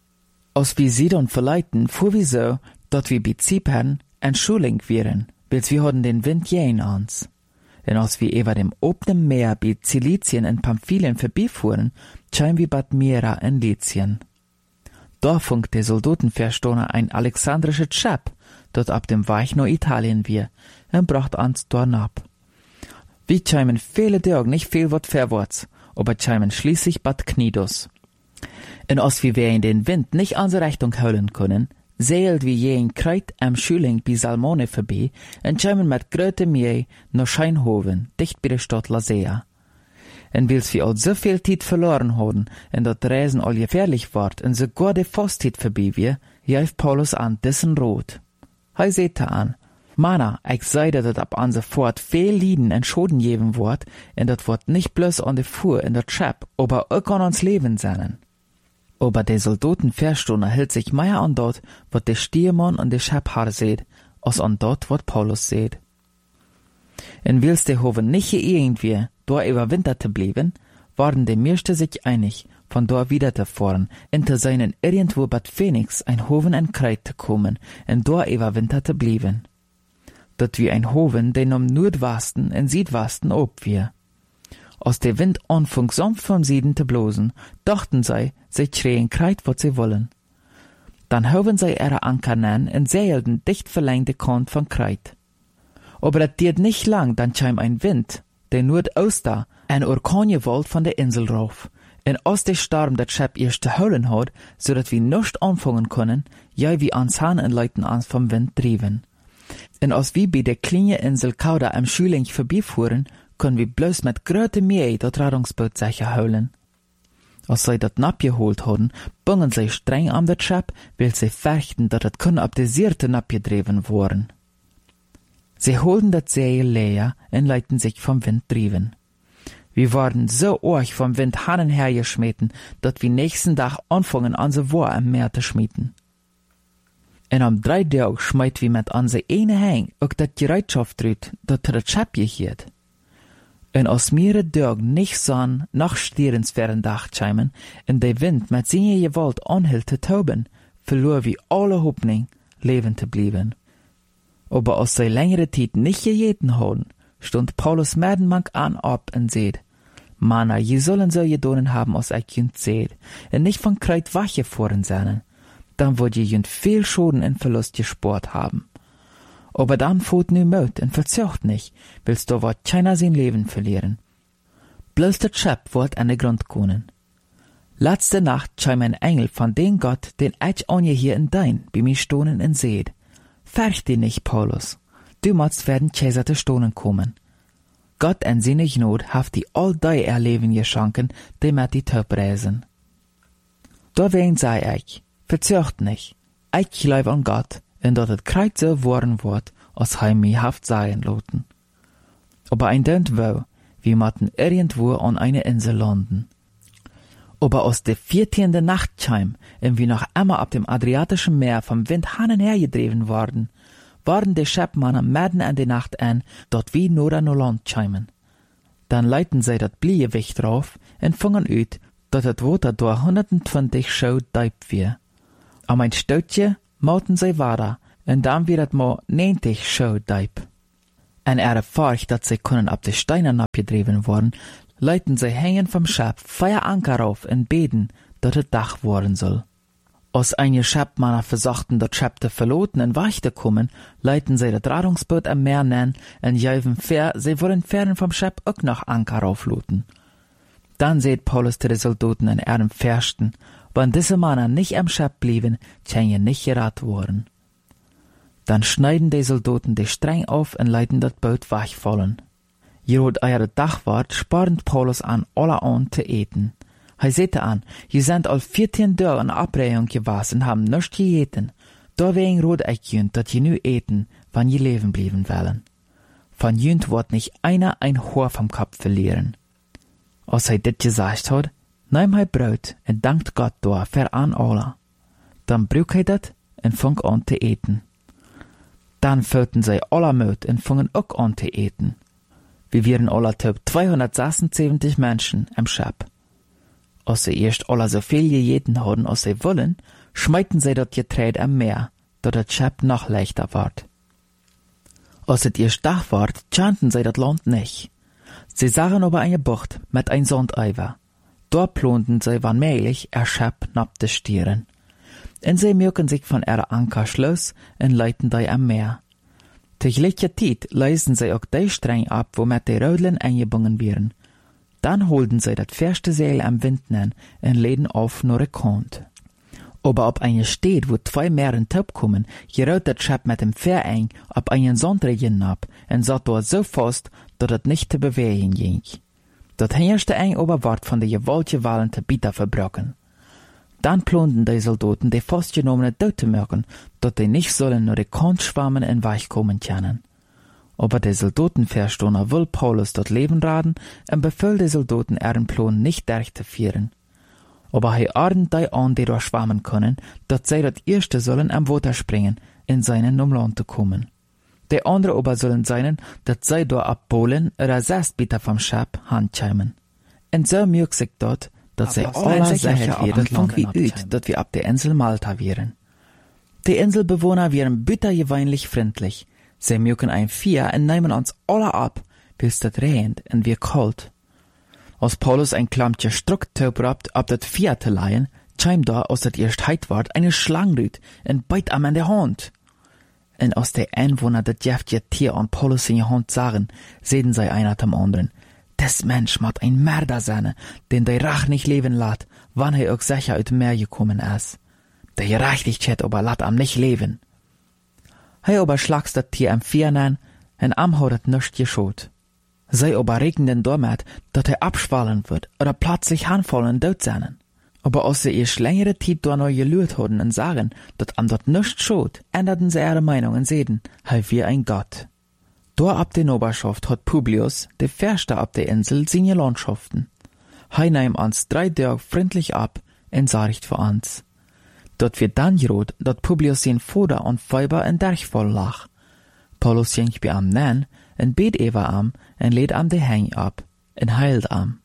Als wir Sidon verleiten, fuhr wir so, dat wir bei Zypern en Schuling wären, bis wir hatten den Wind jähen ans. Denn als wir über dem obenen Meer bei Zilizien und Pamphylien vorbeifuhren, scheinen wir Bad Mira in Lycien. Da funkt der Soldatenverstoner ein alexandrisches Schiff, dort ab dem Weich nach Italien wir, und bracht uns dort ab. Wir scheinen viele Tage nicht viel wat vorwärts, aber scheinen schließlich Bad Knidos. Und als wir in den Wind nicht unsere Richtung holen können, seilt wie je ein Kreuz am Schüling bei Salmone vorbei und scheinen mit gröte Mühe nach Scheinhoven, dicht bei der Stadt Lasea. Und weil's wir all so viel Zeit verloren haben und dat Reisen all gefährlich ward und sogar die Fastzeit vorbei wir, jauf Paulus an dessen Rot. Hei seht an, Mana, ich seide dat ab an sofort viel Lieden und Schoden geben wort und dat wort nicht bloß an de Fuhr in der Chap, aber auch an uns Leben seinen. Aber der Soldatenverstoner hält sich mehr an dort, wat der Stiermann und der Schäbhaar seht, als an dort, wat Paulus seht. Und weil's der Hoven nicht irgendwie da überwintert zu bleiben, waren die meisten sich einig, von da wieder zu fahren, und zu seinen irgendwo Bad Phoenix ein Hoven in Kreit zu kommen, und da überwintert zu bleiben. Dat wie ein Hoven, den am Nordwesten und Südwesten ob wir. Als der Wind anfing sanft vom Süden zu blosen, dachten sie schreien Kreit, wat sie wollen. Dann hoben sie ihre Anker nen und seilten dicht verlängte Kant von Kreit. Aber das dauert nicht lang, dann kam ein Wind, der Nordoster, ein Orkangewalt von der Insel rauf. Und als der Sturm das Schiff erst zu holen hat, so dass wir nicht anfangen können, ja wie ans Hahn und Leuten ans vom Wind trieben. Und als wir bei der kleinen Insel Kauda am Schüling vorbeifuhren, können wir bloß mit gröte Mühe das Rettungsboot sicher holen. Als sie das abgeholt haben, bungen sie streng an das Schiff, weil sie fürchten, dass es ab der Seite abgedreven worden. Sie holten das Seil leer und leiten sich vom Wind trieben. Wir waren so arg vom Wind hin und her geschmeten, dass wir nächsten Tag anfangen an so War am Meer zu schmieden. Und am 3 Tagen schmeit wir mit an se eine Hang auch das Gereitschaft drüt, dat das Schiff gehiert. Und als mehrere Tagen nicht Sonn nach stierensfernen Dach scheimen und der Wind mit seiner Gewalt anhielt zu toben, verlor wir alle Hoffnung, lebend zu bleiben. Aber als sie längere Zeit nicht gejeten haben, stund Paulus Merdenmank an ab und seht, Mana, je sollen so gedonen haben, als ich jünd seht, und nicht von Kreit wache voren seinen. Dann wird je jünd viel Schaden und Verlust gespart haben. Aber dann fährt nu Mut und verzögt nicht, willst du wat keiner sein Leben verlieren. Bloß das Schiff wird an den Grund kommen. Letzte Nacht scheint ein Engel von dem Gott, den ich an hier in dein, bei mir stohnen und seht. Fürcht dich nicht, Paulus. Du musst werden Cäsar zu stohnen kommen. Gott in seine Gnade haft die all die Erleben geschenken, die mit die Töp reisen. Da wen sei ich, verzögt nicht. Ich glaube an Gott, und dat het Kreuz so worden wird, als hij mich haft sein loten. Aber ein Dent wo, wir matten irgendwo an eine Insel landen. Aber aus der 14. Nacht kam, und wir noch immer ab dem Adriatischen Meer vom Wind hin und her gedreven worden, waren die Schiffmannen mitten in die Nacht an, dort wie nur an Land kamen. Dann leiten sie dat Bliegewicht drauf und fangen ut, dat het Water durch 120 Schau deep wir. Am ein Stoutje mauten sie weiter, En dan weer het maar 90 schou diep. En ervaart dat zij kunnen op de steinen abgedreven worden, leiten zij hängen vom Schap 4 Anker auf en beten, dat het dag worden soll. Als einige Schapmannen versuchten, dat Schap te verloten en weg te kommen, leiten zij dat Radungsboot am Meer nennen en juiven ver, zij wollen fern vom Schap ook noch Anker aufloten. Dann seht Paulus zu den Soldaten in ihrem Versten, wenn diese Männer nicht am Schap blieben, können je nicht gerat worden. Dann schneiden die Soldaten die Streng auf und leiten das Boot wegfallen. Jerod eure Dachwart sparen Paulus an, alle an zu eten. Hij zette an, je sind al 14 Tage in Abreihung gewesen, haben nichts gegeten. Deswegen rot ich jünt, dat je nu eten, wann je leben blieben wollen. Von jünt wird nicht einer ein Haar vom Kopf verlieren. Als hij dit gesagt hat, nahm hij Brot en dankt Gott door für an alle. Dann brück hij dat en fang an te eten. Dann füllten sie alle Mut en fangen auch an te eten. Wir wären alle top 276 Menschen im Schap. Als sie erst alle so viel gegeten hadden als sie wollen, schmeiten sie dat Getreide am Meer, dat het Schap noch leichter ward. Als het erst Tag ward, kannten sie dat Land nicht. Sie sahen aber eine Bucht mit ein Sandeiver. Dort plonten sie wanmählich Schap nab de Stieren. En sie mögen sich von ihrer Anker schloss en leiten die am Meer. Tegelijkertijd leisen sie auch die Streng ab, womit die Rödlen eingebunden wären. Dann holten sie das erste Seil am Wind nen en leden auf nur een Kant. Aber ob eine steht, wo 2 Meeren top kommen, gerät das Schap mit dem Fähr ein, ab einen Sandregen ab, en satt dort so fast, dat het nicht te bewegen ging. Dat herrschte ein Oberwart von der gewaltige Wallen te bitter verbrochen. Dann plonten die Soldaten die festgenommenen dood te merken, dat die nicht sollen nur die Kant schwammen en weichkommen können. Aber die Soldaten verstohner will Paulus dort Leben raten en befiehlt die Soldaten ihren Plan nicht durchzuführen. Aber hij ordnet die an, die dort schwammen können, dat zij dat erste sollen am Wasser springen, in seinen um Land zu kommen. Die andere aber sollen sein, dat zij dort abbohlen oder 6 Meter vom Schap handschämen. En so mögt sich dort, dat zij alle sicher werden, fang wie uit, dat wir ab der Insel Malta wären. Die Inselbewohner wären bittergewöhnlich freundlich. Sie mögen ein Vier und nehmen uns alle ab, bis das regnet und wir kalt. Als Paulus ein Klammtje Strucktaub rabt, ab dat Vier zu leihen, scheimt da, als dat erst heit ward, eine Schlangenrüt und beit am an der Hand. Und als die Einwohner dat jäftje Tier an Paulus in die Hand sahen, sehen sie einer zum anderen. Das Mensch mat ein Mörder sein, den der Rach nicht leben lat, wann er auch sicher uit Meer gekommen ist. Der Gerechtigkeit aber lat am nicht leben. Hij aber schlags dat Tier am Viernen, en am hat het nichts geschot. Zij aber regnen damit, dat er abschwallen wird oder plötzlich anfallen dort sein. Aber als sie erst längere Zeit da noch gelüht hatten und sagen, dat am dort nichts schot, änderten sie ihre Meinung und sehen, hij wie ein Gott. Dort ab der Oberschaft hat Publius, der Förster ab der Insel, seine Landschaften. Hij nahm uns 3 Tage freundlich ab und sorgt für uns. Dort wird dann gerot, dat Publius sein Vater und Weiber in Derchfall lag. Paulus ging bei am nen, en bet Eva am, en lädt am de Hang ab, en heilt am.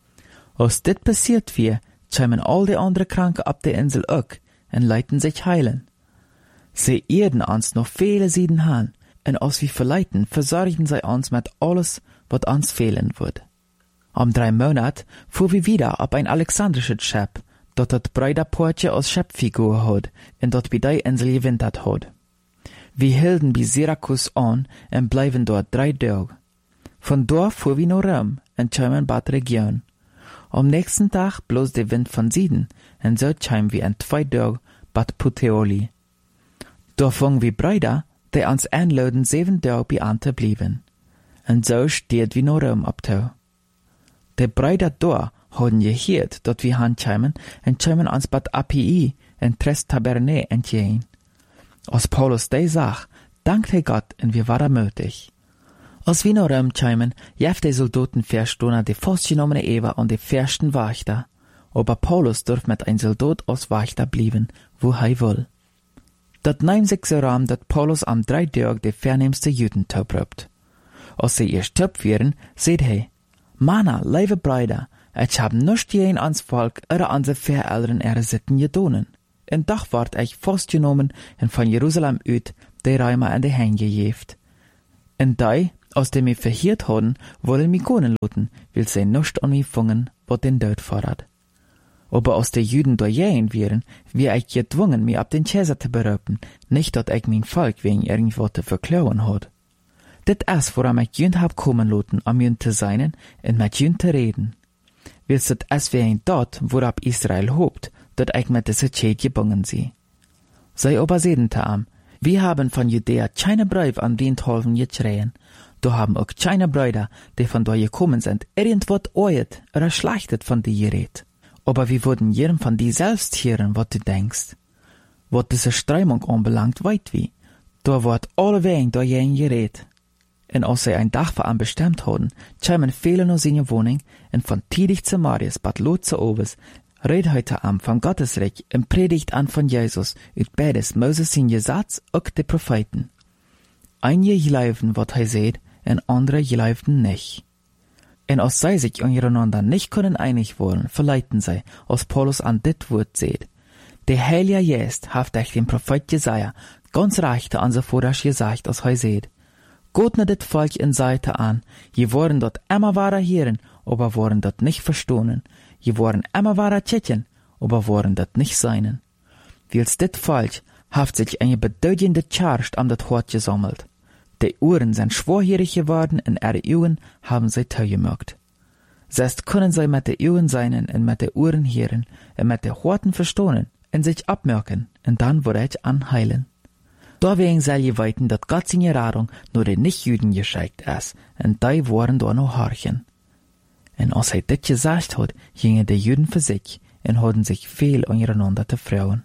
Als dit passiert wir, schämen all die andere Kranke ab der Insel auch, en leiten sich heilen. Sie erden uns noch viele Sieden han, en als wir verleiten, versorgen sie uns mit alles, was uns fehlen wird. Am 3 Monat fuhr wir wieder ab ein alexandrisches Schip, dat het Breiderpoortje als Schepfigur hat, en dat bei der Insel gewintert hat. Wir hielten bei Syrakus an en bleiben dort 3 Tage. Von dort fuhr wir nach Rom en schämen Bad Region. Am nächsten Tag bloß der Wind von Süden, en so schämen wir in 2 Tage Bad Puteoli. Dort fangen wir Breider, die uns einladen 7 Tage bei Ante blieben. En so steht wir nach Rom abtau. Die Breider dort hadden gehört, dat wir handschämen en schämen uns Bad Appii en Tres Tabernae entgehen. Als Paulus die sag, dankt hij Gott en wir waren mutig. Als wir nach Rom schämen, jeft die Soldaten verstohner die festgenommene Eva und die versten Wächter. Aber Paulus durft mit ein Soldat als Wächter blieben, wo hij will. Dat nahm sich so ram, dat Paulus am 3 Tage die vernehmste Juden tauprobt. Als sie erst taub wären, seht hij, Mana, lieve Brüder, ich hab nicht jeden ans Volk oder an se Vereltern ihre Sitten gedonen. En dag ward ich festgenommen en von Jerusalem uit die Reimer an die Hände gejeft. Und die, aus dem wir verhiert hadden, wollen mich gonen lassen, weil sie nicht an mich fangen, was den Tod fordert. Aber aus den Juden durchgehen wären, wie ich gezwungen, mich ab den Käser zu berüben, nicht, dass ich mein Volk wegen irgendwas zu verklauen hat. Dit ist, woran ich Jünd hab kommen lassen, um Jünd zu sein und mit Jünd zu reden. Willst dit es wegen dort, worab Israel hofft, dass ich mit dieser Zeit gebunden sie. Sei aber sehen zu am, wir haben von Judäa keine Brief an Windholfen geschrien, da haben auch keine Brüder, die von dort gekommen sind, irgendwas oet oder schlechtet von dir geredet. Aber wir würden jedem von dir selbst hören, was du denkst. Was diese Strömung anbelangt, weit wie. Da wird alle wegen da jeden geredet. Und als sie ein Dach für an bestimmt haben, kämen viele noch seine Wohnung, und von Tiedig zu Marius, Bad Lot zu Obers, red heute am von Gottes Reich und predigt an von Jesus, ut beides Moses sein Gesetz und die Propheten. Einige geloven, was er seht, und andere geloven nicht. Und als sie sich untereinander nicht können einig worden, verleiten sie, als Paulus an dit Wort seht. Der Heilige Geist haft euch den Prophet Jesaja ganz recht an so vordersch gesagt, als er seht. Gott ne dit Volk in Seite an, je worden dort immer wahrer hören, aber worden dort nicht verstohnen, je worden immer wahrer tschetchen, aber worden dort nicht seinen. Wils dit Volk haft sich eine bedeutende Charst am dat Hort gesammelt. Die Uhren sind schwerhörig geworden und ihre Augen haben sie teugemacht. Selbst können sie mit den Augen seinen und mit den Uhren hören und mit den Horten verstohnen und sich abmerken und dann wird ich anheilen. Deswegen soll je weiten, dass Gott seine Radung nur den Nichtjuden geschickt ist und die waren da noch horchen. Und als er das gesagt hat, gingen die Juden für sich und hatten sich viel untereinander zu freuen.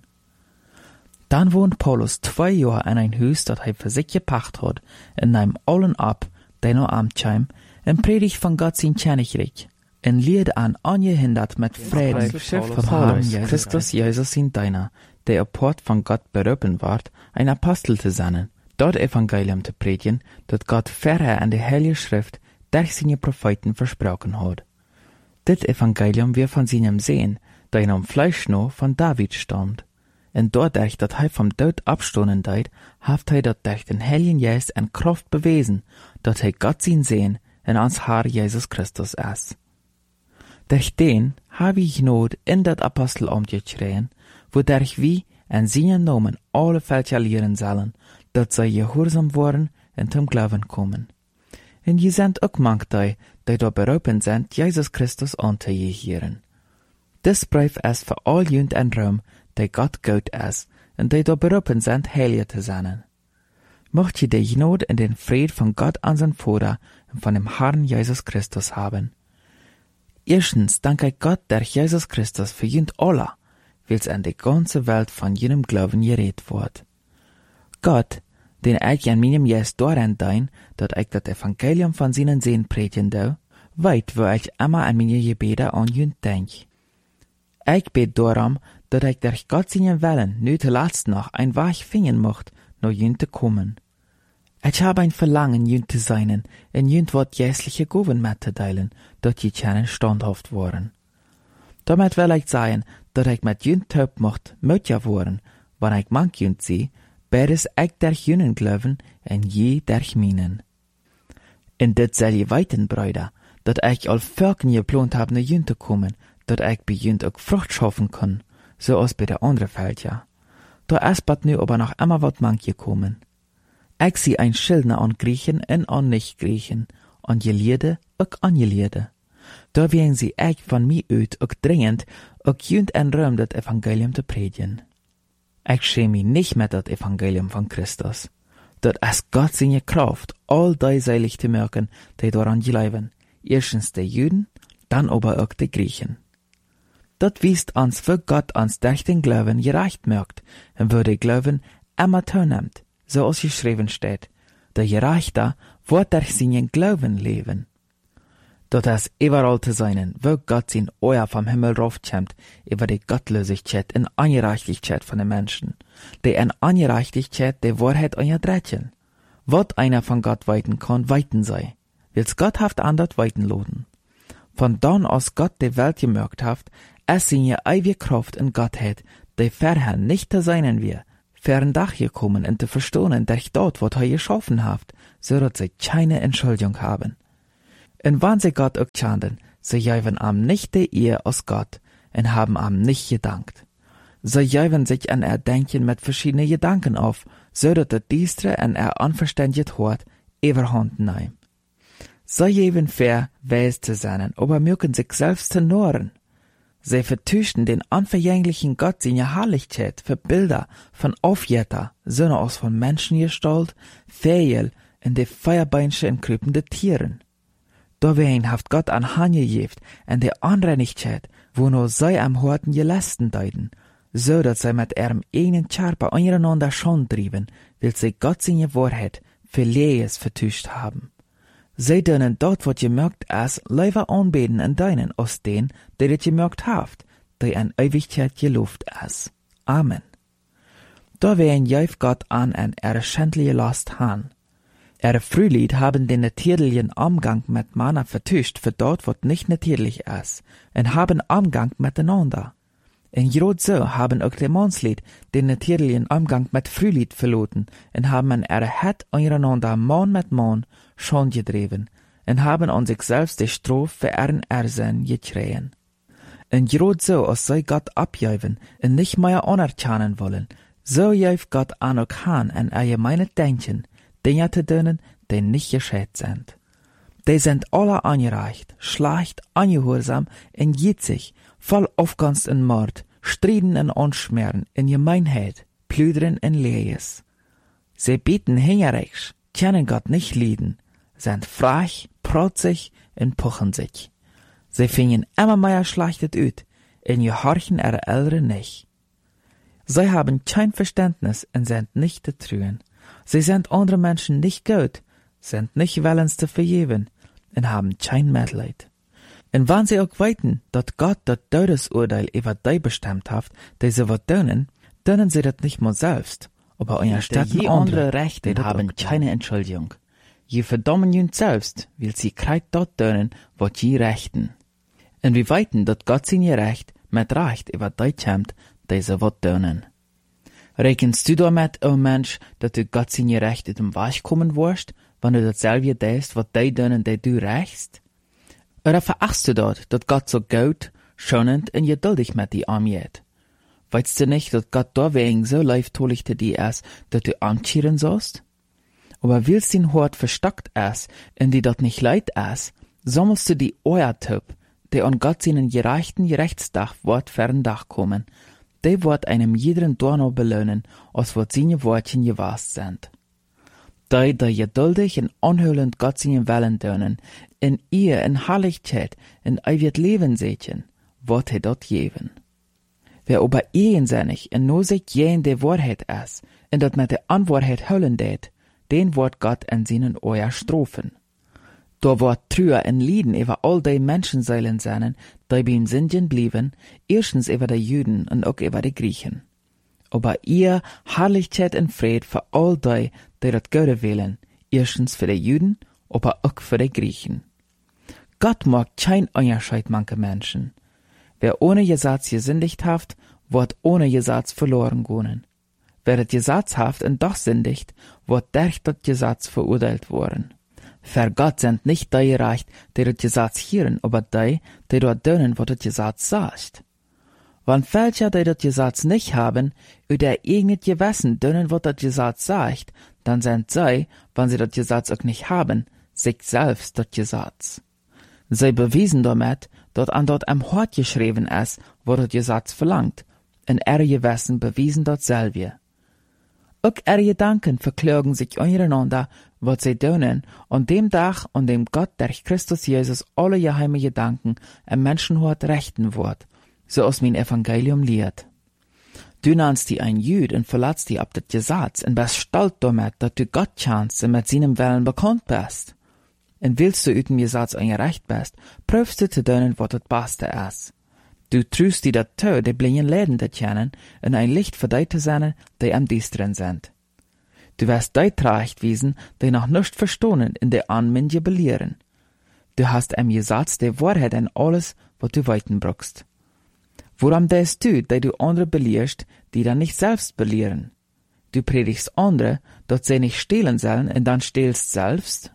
Dann wohnt Paulus 2 Jahre in ein Haus, das er für sich gepacht hat, und nahm allen ab, die noch amtschheim, und predigt von Gott sein Königreich, und lied an angehindert mit Frieden vom Herrn Christus Jesus in deiner, der apart von Gott berufen ward, ein Apostel zu sein, dort Evangelium zu predigen, das Gott vorher an der Heilige Schrift durch seine Propheten versprochen hat. Dit Evangelium wir von seinem Sehen, da in am Fleisch noch von David stammt. Und dadurch, dass er vom Tod abstoßen deit, haft er dat durch den Heiligen Geist en Kraft bewiesen, dass er Gott sein Sehen in ans Herr Jesus Christus ist. Durch den habe ich Not in dat Apostelamt geschrien, wodurch wie en seinen Namen alle Völker lehren sollen, dass sie gehorsam worden und zum Glauben kommen. Und je sind auch manche, die da berufen sind, Jesus Christus anzuhören. Das Brief ist für all Jünd en Rom, die Gott gut ist, und die da berufen sind, heilig zu sein. Mocht je die Gnade und den Fried von Gott unseren Vater und von dem Herrn Jesus Christus haben. Erstens danke ich Gott durch Jesus Christus für Jünd aller, weil's an die ganze Welt von jenem Glauben geredet wird. Gott, den ich an meinem Geist daran dein, dass ich das Evangelium von seinen Sehen predigen do, weit, wo ich immer an meine Gebete an Jünd denk. Ich bet darum, dass ich durch Gott seinen Willen nu zuletzt noch ein Weg finden mocht, noch Jünd zu kommen. Ich habe ein Verlangen, Jünd zu sein, und Jünd wird jährliche Gaben mitzuteilen, dass die Tschenen standhaft waren. Damit will ich sagen, dass ich mit Jünd taub mocht, mötja worden, wenn ich manch Jünd sie, beides ich durch Jünden glauben, und je durch meinen. Und das soll je weiten, Brüder, dass ich all Völkern geplant habe, nach Jünd zu kommen, dass ich bei Jünd auch Frucht schaffen kann, so als bei der anderen Völker. Da ist bald nu aber noch immer wat manch gekommen. Ich sie ein Schildner an Griechen und an Nicht-Griechen, an Gelehrte und an Gelehrte. Da werden sie ich von mir uit und dringend und Jünd en Rom das Evangelium zu predigen. Ich schäme mich nicht mit das Evangelium von Christus. Dat ist Gott seine Kraft, all die seilig zu merken, die daran glauben. Erstens die Juden, dann aber auch die Griechen. Dat wiest uns, für Gott uns durch den Glauben gerecht merkt, und würde Glauben immer teilnimmt, so als geschrieben steht. Der Gerechte wird durch seinen Glauben leben. Dat ist überall zu sein, wo Gott sein Euer vom Himmel raufkommt, über die Gottlosigkeit und Ungerechtigkeit von den Menschen, die in Ungerechtigkeit die Wahrheit unterdrücken. Wat einer von Gott weiten kann, weiten sei, wils Gott haft andert weiten loden. Von dann aus Gott die Welt gemerkt haft, es seine ewige Kraft in Gottheit, die vorher nicht zu sein wir, fern Dach gekommen en te verstonen durch dort, wat hij geschaffen haft, zodat sie keine Entschuldigung haben. En wann sie Gott ook schanden, sie juiven am nicht de Ehr aus Gott en haben am nicht gedankt. Sie juiven sich an Denken mit verschiedenen Gedanken auf, zodat de diestre en onverstandig Hort überhand neemt. Sie juiven fair, weis zu sein, aber mögen sich selbst zu noren. Sie vertuschen den unvergänglichen Gott seine Herrlichkeit für Bilder von Aufjetter, sondern aus von Menschengestalt, Vögel und die Feuerbeinsche und krüpende Tieren. Dawein haft Gott an Hanje gejeft en de Anreinigkeit, wo nur sie am Horten gelasten deuten, so dat sie mit ihrem eigenen Charper untereinander schon trieben, will sie Gott seine Wahrheit für Lees vertuscht haben. Sie dönen dort, wat gemerkt as, lieber anbeten en deinen aus den, der dit gemerkt haft, die an Ewigkeit gelobt as. Amen. Dawein jäuf Gott an en schändliche Last han. Frühlied haben den natürlichen Umgang mit Manna vertuscht für dort, wat nicht natürlich ist, und haben Umgang miteinander. In grad so haben auch die Mannslied den natürlichen Umgang mit Frühlied verloren und haben an Het untereinander Mann mit Mann schon gedreven und haben an sich selbst die Strafe für ihren Irrsinn gekriegen. In grad so, als sie Gott abjäuven und nicht mehr anerkennen wollen, so jäuft Gott an auch han an allgemeine Denken, Dinge zu tun, die nicht gescheit sind. Die sind alle angereicht, schlecht, ungehorsam und jitzig, voll Aufgunst und Mord, Striden und Anschmerzen, in Gemeinheit, Plüdern und Lehes. Sie bieten hingerichs, können Gott nicht lieben, sind frech, protzig und puchen sich. Sie fingen immer mehr schlechtet ut, und gehorchen ihre Eltern nicht. Sie haben kein Verständnis und sind nicht zu trüen. Sie sind andere Menschen nicht gut, sind nicht willens zu vergeben und haben kein Mitleid. Und wenn sie auch weiten, dass Gott das Todesurteil über die bestimmt hat, die sie was tun sie das nicht mal selbst, aber unterstützen je andere Rechte haben keine Entschuldigung. Je verdammen jün selbst, weil sie kreit dort tun, was je rechten. Und wir weiten, dass Gott seine Recht mit Recht über die kämmt, die sie was tun. Rechenst du damit, o Mensch, dass du Gott seine Recht in den Weg kommen wirst, wenn du dasselbe denkst, was die tun, die du rächst? Oder verachtst du dort, dass Gott so gut, schonend und geduldig mit dir umgeht? Weißt du nicht, dass Gott deswegen so leiftolich zu dir ist, dass du anchieren sollst? Aber willst dein Hort verstockt ist, und die dort nicht leid ist, so musst du die Euertyp, die an Gott seinen gerechten Gerechtsdach Wort fern Dach kommen, die wird einem jeden Dorno belohnen, als wat seine Wortchen gewast sind. Die geduldig und anhörend Gott seinen Willen tun, in ihr in Herrlichkeit in ewig Leben setzen, wird dort geben. Wer aber einsinnig und nur sich jen die Wahrheit ist, und dat mit der Unwahrheit höllen det, den wird Gott in seinen Euer strafen. Da wird Trüher und Lieden über all die Menschenseelen sein, die beim Sünden blieben, erstens über die Juden und auch über die Griechen. Aber ihr Herrlichkeit und Fried für all die das Gute wählen, erstens für die Juden, aber auch für die Griechen. Gott mag kein Unterschied manche Menschen. Wer ohne Gesetz gesündigt haft, wird ohne Gesetz verloren gehen. Wer das Gesetz haft und doch sündigt, wird durch das Gesetz verurteilt worden. Für Gott sind nicht die gerecht, die das Gesetz hören, aber die dort tun, was das Gesetz sagt. Wenn welche, die das Gesetz nicht haben, über ihr eigenes Gewissen tun, was das Gesetz sagt, dann sind sie, wenn sie das Gesetz auch nicht haben, sich selbst das Gesetz. Sie bewiesen damit, dass an dort am Hort geschrieben ist, wo das Gesetz verlangt, und ihre Gewissen bewiesen dort selber. Auch ihre Gedanken verklagen sich untereinander, was sie tun, an dem Tag, an dem Gott durch Christus Jesus alle geheime Gedanken im Menschenhort rechten wird, so aus mein Evangelium lehrt. Du nennst die ein Jüd und verlässt die ab das Gesetz und bist stolz damit, dass du Gott kennst und mit seinem Willen bekannt bist. Und willst du üten Gesetz eingerecht bist, prüfst du zu tun, was das Beste ist. Du trüst die dazu, die blinden Läden zu kennen und ein Licht für die zu sein, die am Düsteren sind. Du wirst die zurechtwiesen, die noch nicht verstehen in der Anmenge belehren. Du hast im Gesetz die Wahrheit in alles, was du weiten brauchst. Woran denkst du, die du andere belehrst, die dann nicht selbst belehren? Du predigst andere, dat sie nicht stehlen sollen, und dann stehlst selbst?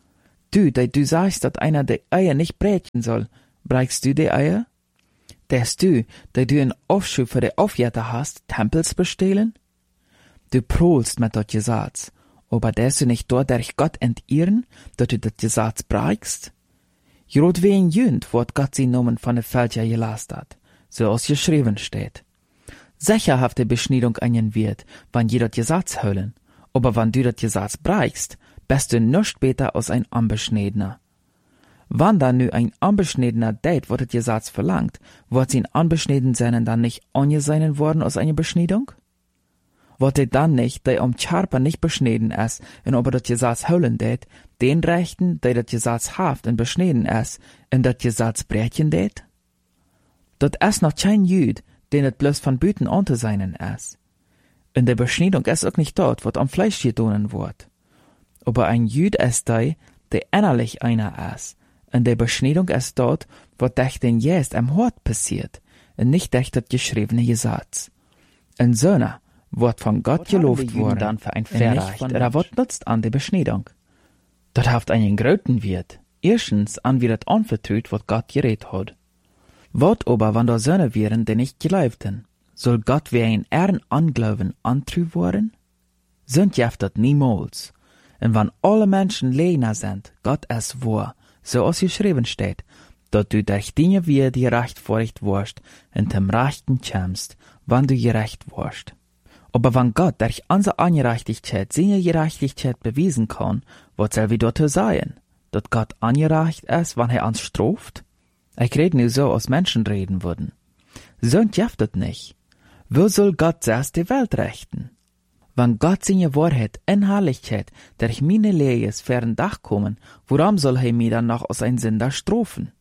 Du sagst, dat einer die Eier nicht brechen soll, breikst du die Eier? Dass du einen Aufschub für die Aufjäter hast, Tempels bestehlen? Du prohlst mit dat Gesetz, aber dass du nicht dort durch Gott entehren, dat du dat Gesetz breikst? Jrot wie ein Jünd, wird Gott sie Nomen von der Fälscher gelast hat, so als geschrieben steht. Sicherhafte Beschneidung einen wird, wann jeder Gesetz höllen, aber wann du dat Gesetz breikst, bist du nicht besser als ein Unbeschneidener. Wann dann nu ein Unbeschneidener deit, wat das Gesetz verlangt, wird sie Unbeschneiden seinen dann nicht angesehen worden aus einer Beschneidung? Wird er dann nicht, der Charper nicht beschneiden ist, und aber das Gesetz höllen deit, den Rechten, der das Gesetz haft und beschneiden ist, und das Gesetz brechen deit? Dat ist noch kein Jüd, den es bloß von Büten unter seinen ist. In der Beschneidung ist auch nicht dort, was am Fleisch gedonen wird. Aber ein Jüd ist der innerlich einer ist. In der Beschneidung ist dort, was durch den Geist am Hort passiert, und nicht durch das geschriebene Gesetz. In Söhne wird von Gott gelobt worden, dann für ein Verrecht, oder wird nutzt an der Beschneidung. Das haft einen Gröten wird, erstens an wie das anvertraut, was Gott geredet hat. Wat aber, wann da Söhne wären, die nicht geleibten, soll Gott wie ein Ehren anglauben antrü worden? Sind jeft dat niemals. Und wann alle Menschen lehner sind, Gott es wahr, so als geschrieben steht, dat du durch Dinge wie die rechtfertigt wirst, in dem Rechten kämst, wann du gerecht wirst. Aber wenn Gott durch unsere Ungerechtigkeit seine Gerechtigkeit bewiesen kann, was soll wir dort sein? Dat Gott ungerecht ist, wann uns straft? Ich rede nur so, als Menschen reden würden. So jeftet nicht. Wo soll Gott zuerst die Welt rechten? Wenn Gott seine Wahrheit in Herrlichkeit durch meine Lehres fern Dach kommen, warum soll er mir dann noch als ein Sünder strafen?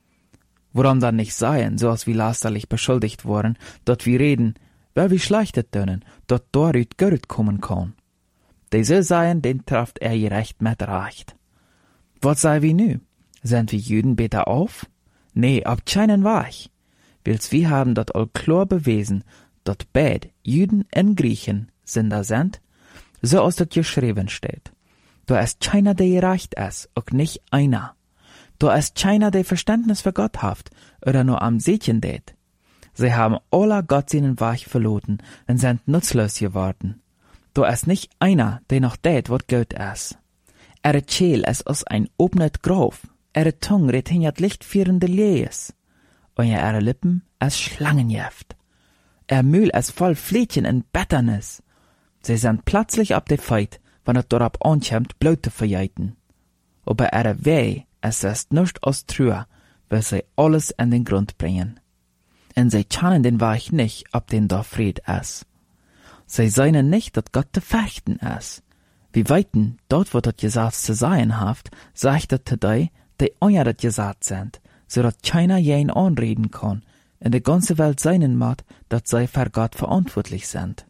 Warum dann nicht sein, so als wir lasterlich beschuldigt worden, dort wir reden, weil wir schlechtet tönen, dort dorüt Geld kommen kann. Diese seien, den trifft gerecht mit Recht. Was sei wir nu? Sind wir Juden besser auf? Nee, ab keinen Weich. Wils wir haben dort all klar bewiesen, dort beid Juden und Griechen Sünder sind, so als das geschrieben steht. Da ist keiner, der gerecht ist, auch nicht einer. Da ist keiner, der Verständnis für Gott haft, oder nur am Seetchen dät. Sie haben alle Gott seinen Weg verloren und sind nutzlos geworden. Da ist nicht einer, der noch dät, was gut ist. Scheel ist aus ein obnet Graf, Tongue redt hinjat lichtführende Lees. Und Lippen ist Schlangenjeft. Mühl ist voll Flädchen und Betternis. Sie sind plötzlich ab der Feit, wenn es darauf ankommt, Blut zu verjeiten. Aber Weh, es ist nicht aus Trühe, weil sie alles in den Grund bringen. Und sie kennen den Weg nicht, ob den da Fried ist. Sie seien nicht, dass Gott zu fechten ist. Wie weiten, dort wo das Gesetz zu sein haft, sagt er zu die euer das Gesetz sind, so dass keiner jeden anreden kann, in der ganzen Welt seinen macht, dass sie für Gott verantwortlich sind.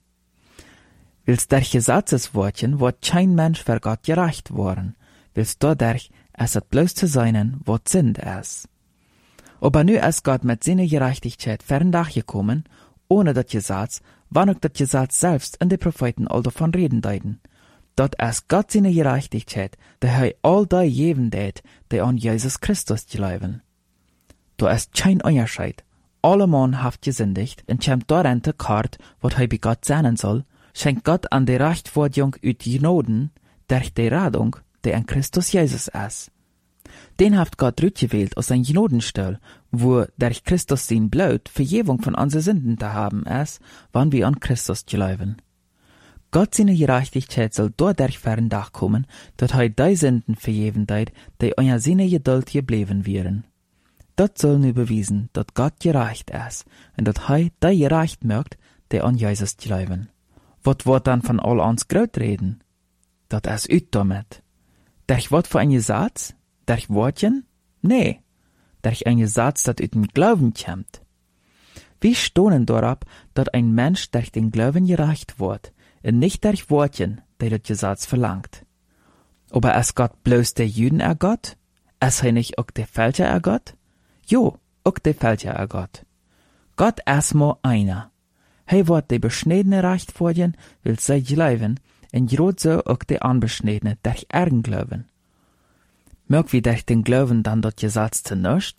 Wils der Gesetzeswortchen wird kein Mensch für Gott gerecht worden, wils dadurch es hat bloß zu seinen, was Sünd ist. Aber nu ist Gott mit seiner Gerechtigkeit ferndach gekommen, ohne das Gesetz, wann auch das Gesetz selbst in die Propheten all davon reden deuten. Dort ist Gott seine Gerechtigkeit, der all die geben dät, die an Jesus Christus glauben. Da ist kein Unterschied. Alle Mann haft gesündigt, und kämt darin te Kart, wat bei Gott sein soll, schenkt Gott an die Rechtfertigung ut Gnoden, durch die Radung, die in Christus Jesus ist. Den haft Gott rütgewählt aus ein Gnodenstall, wo durch Christus sein Blut Vergebung von unseren Sünden zu haben ist, wann wir an Christus glauben. Gott seine Gerechtigkeit soll dadurch ferndach kommen, dass die Sünden vergeben deit, die euer seine Geduld geblieben wären. Das soll nu bewiesen, dass Gott gerecht ist, und dass die gerecht mögt, die an Jesus glauben. Was wird dann von all uns Gröt reden? Das ist üt damit. Durch wat für ein Gesetz? Durch Wortchen? Nee. Durch ein Gesetz, das üt dem Glauben kämmt. Wie stohnen darauf, dass ein Mensch durch den Glauben gerecht wird, und nicht durch Wortchen, die das Gesetz verlangt. Aber ist Gott bloß der Juden Gott? Ist nicht auch der Fälscher Gott? Jo, auch der Fälscher Gott. Gott ist nur einer. Hij wordt de besnedene recht volgen, wil zij geloven, en groot zo ook de onbesnedene durch eigen Glauben. Merk wie durch den Glauben dann dort gesetzt zu nicht?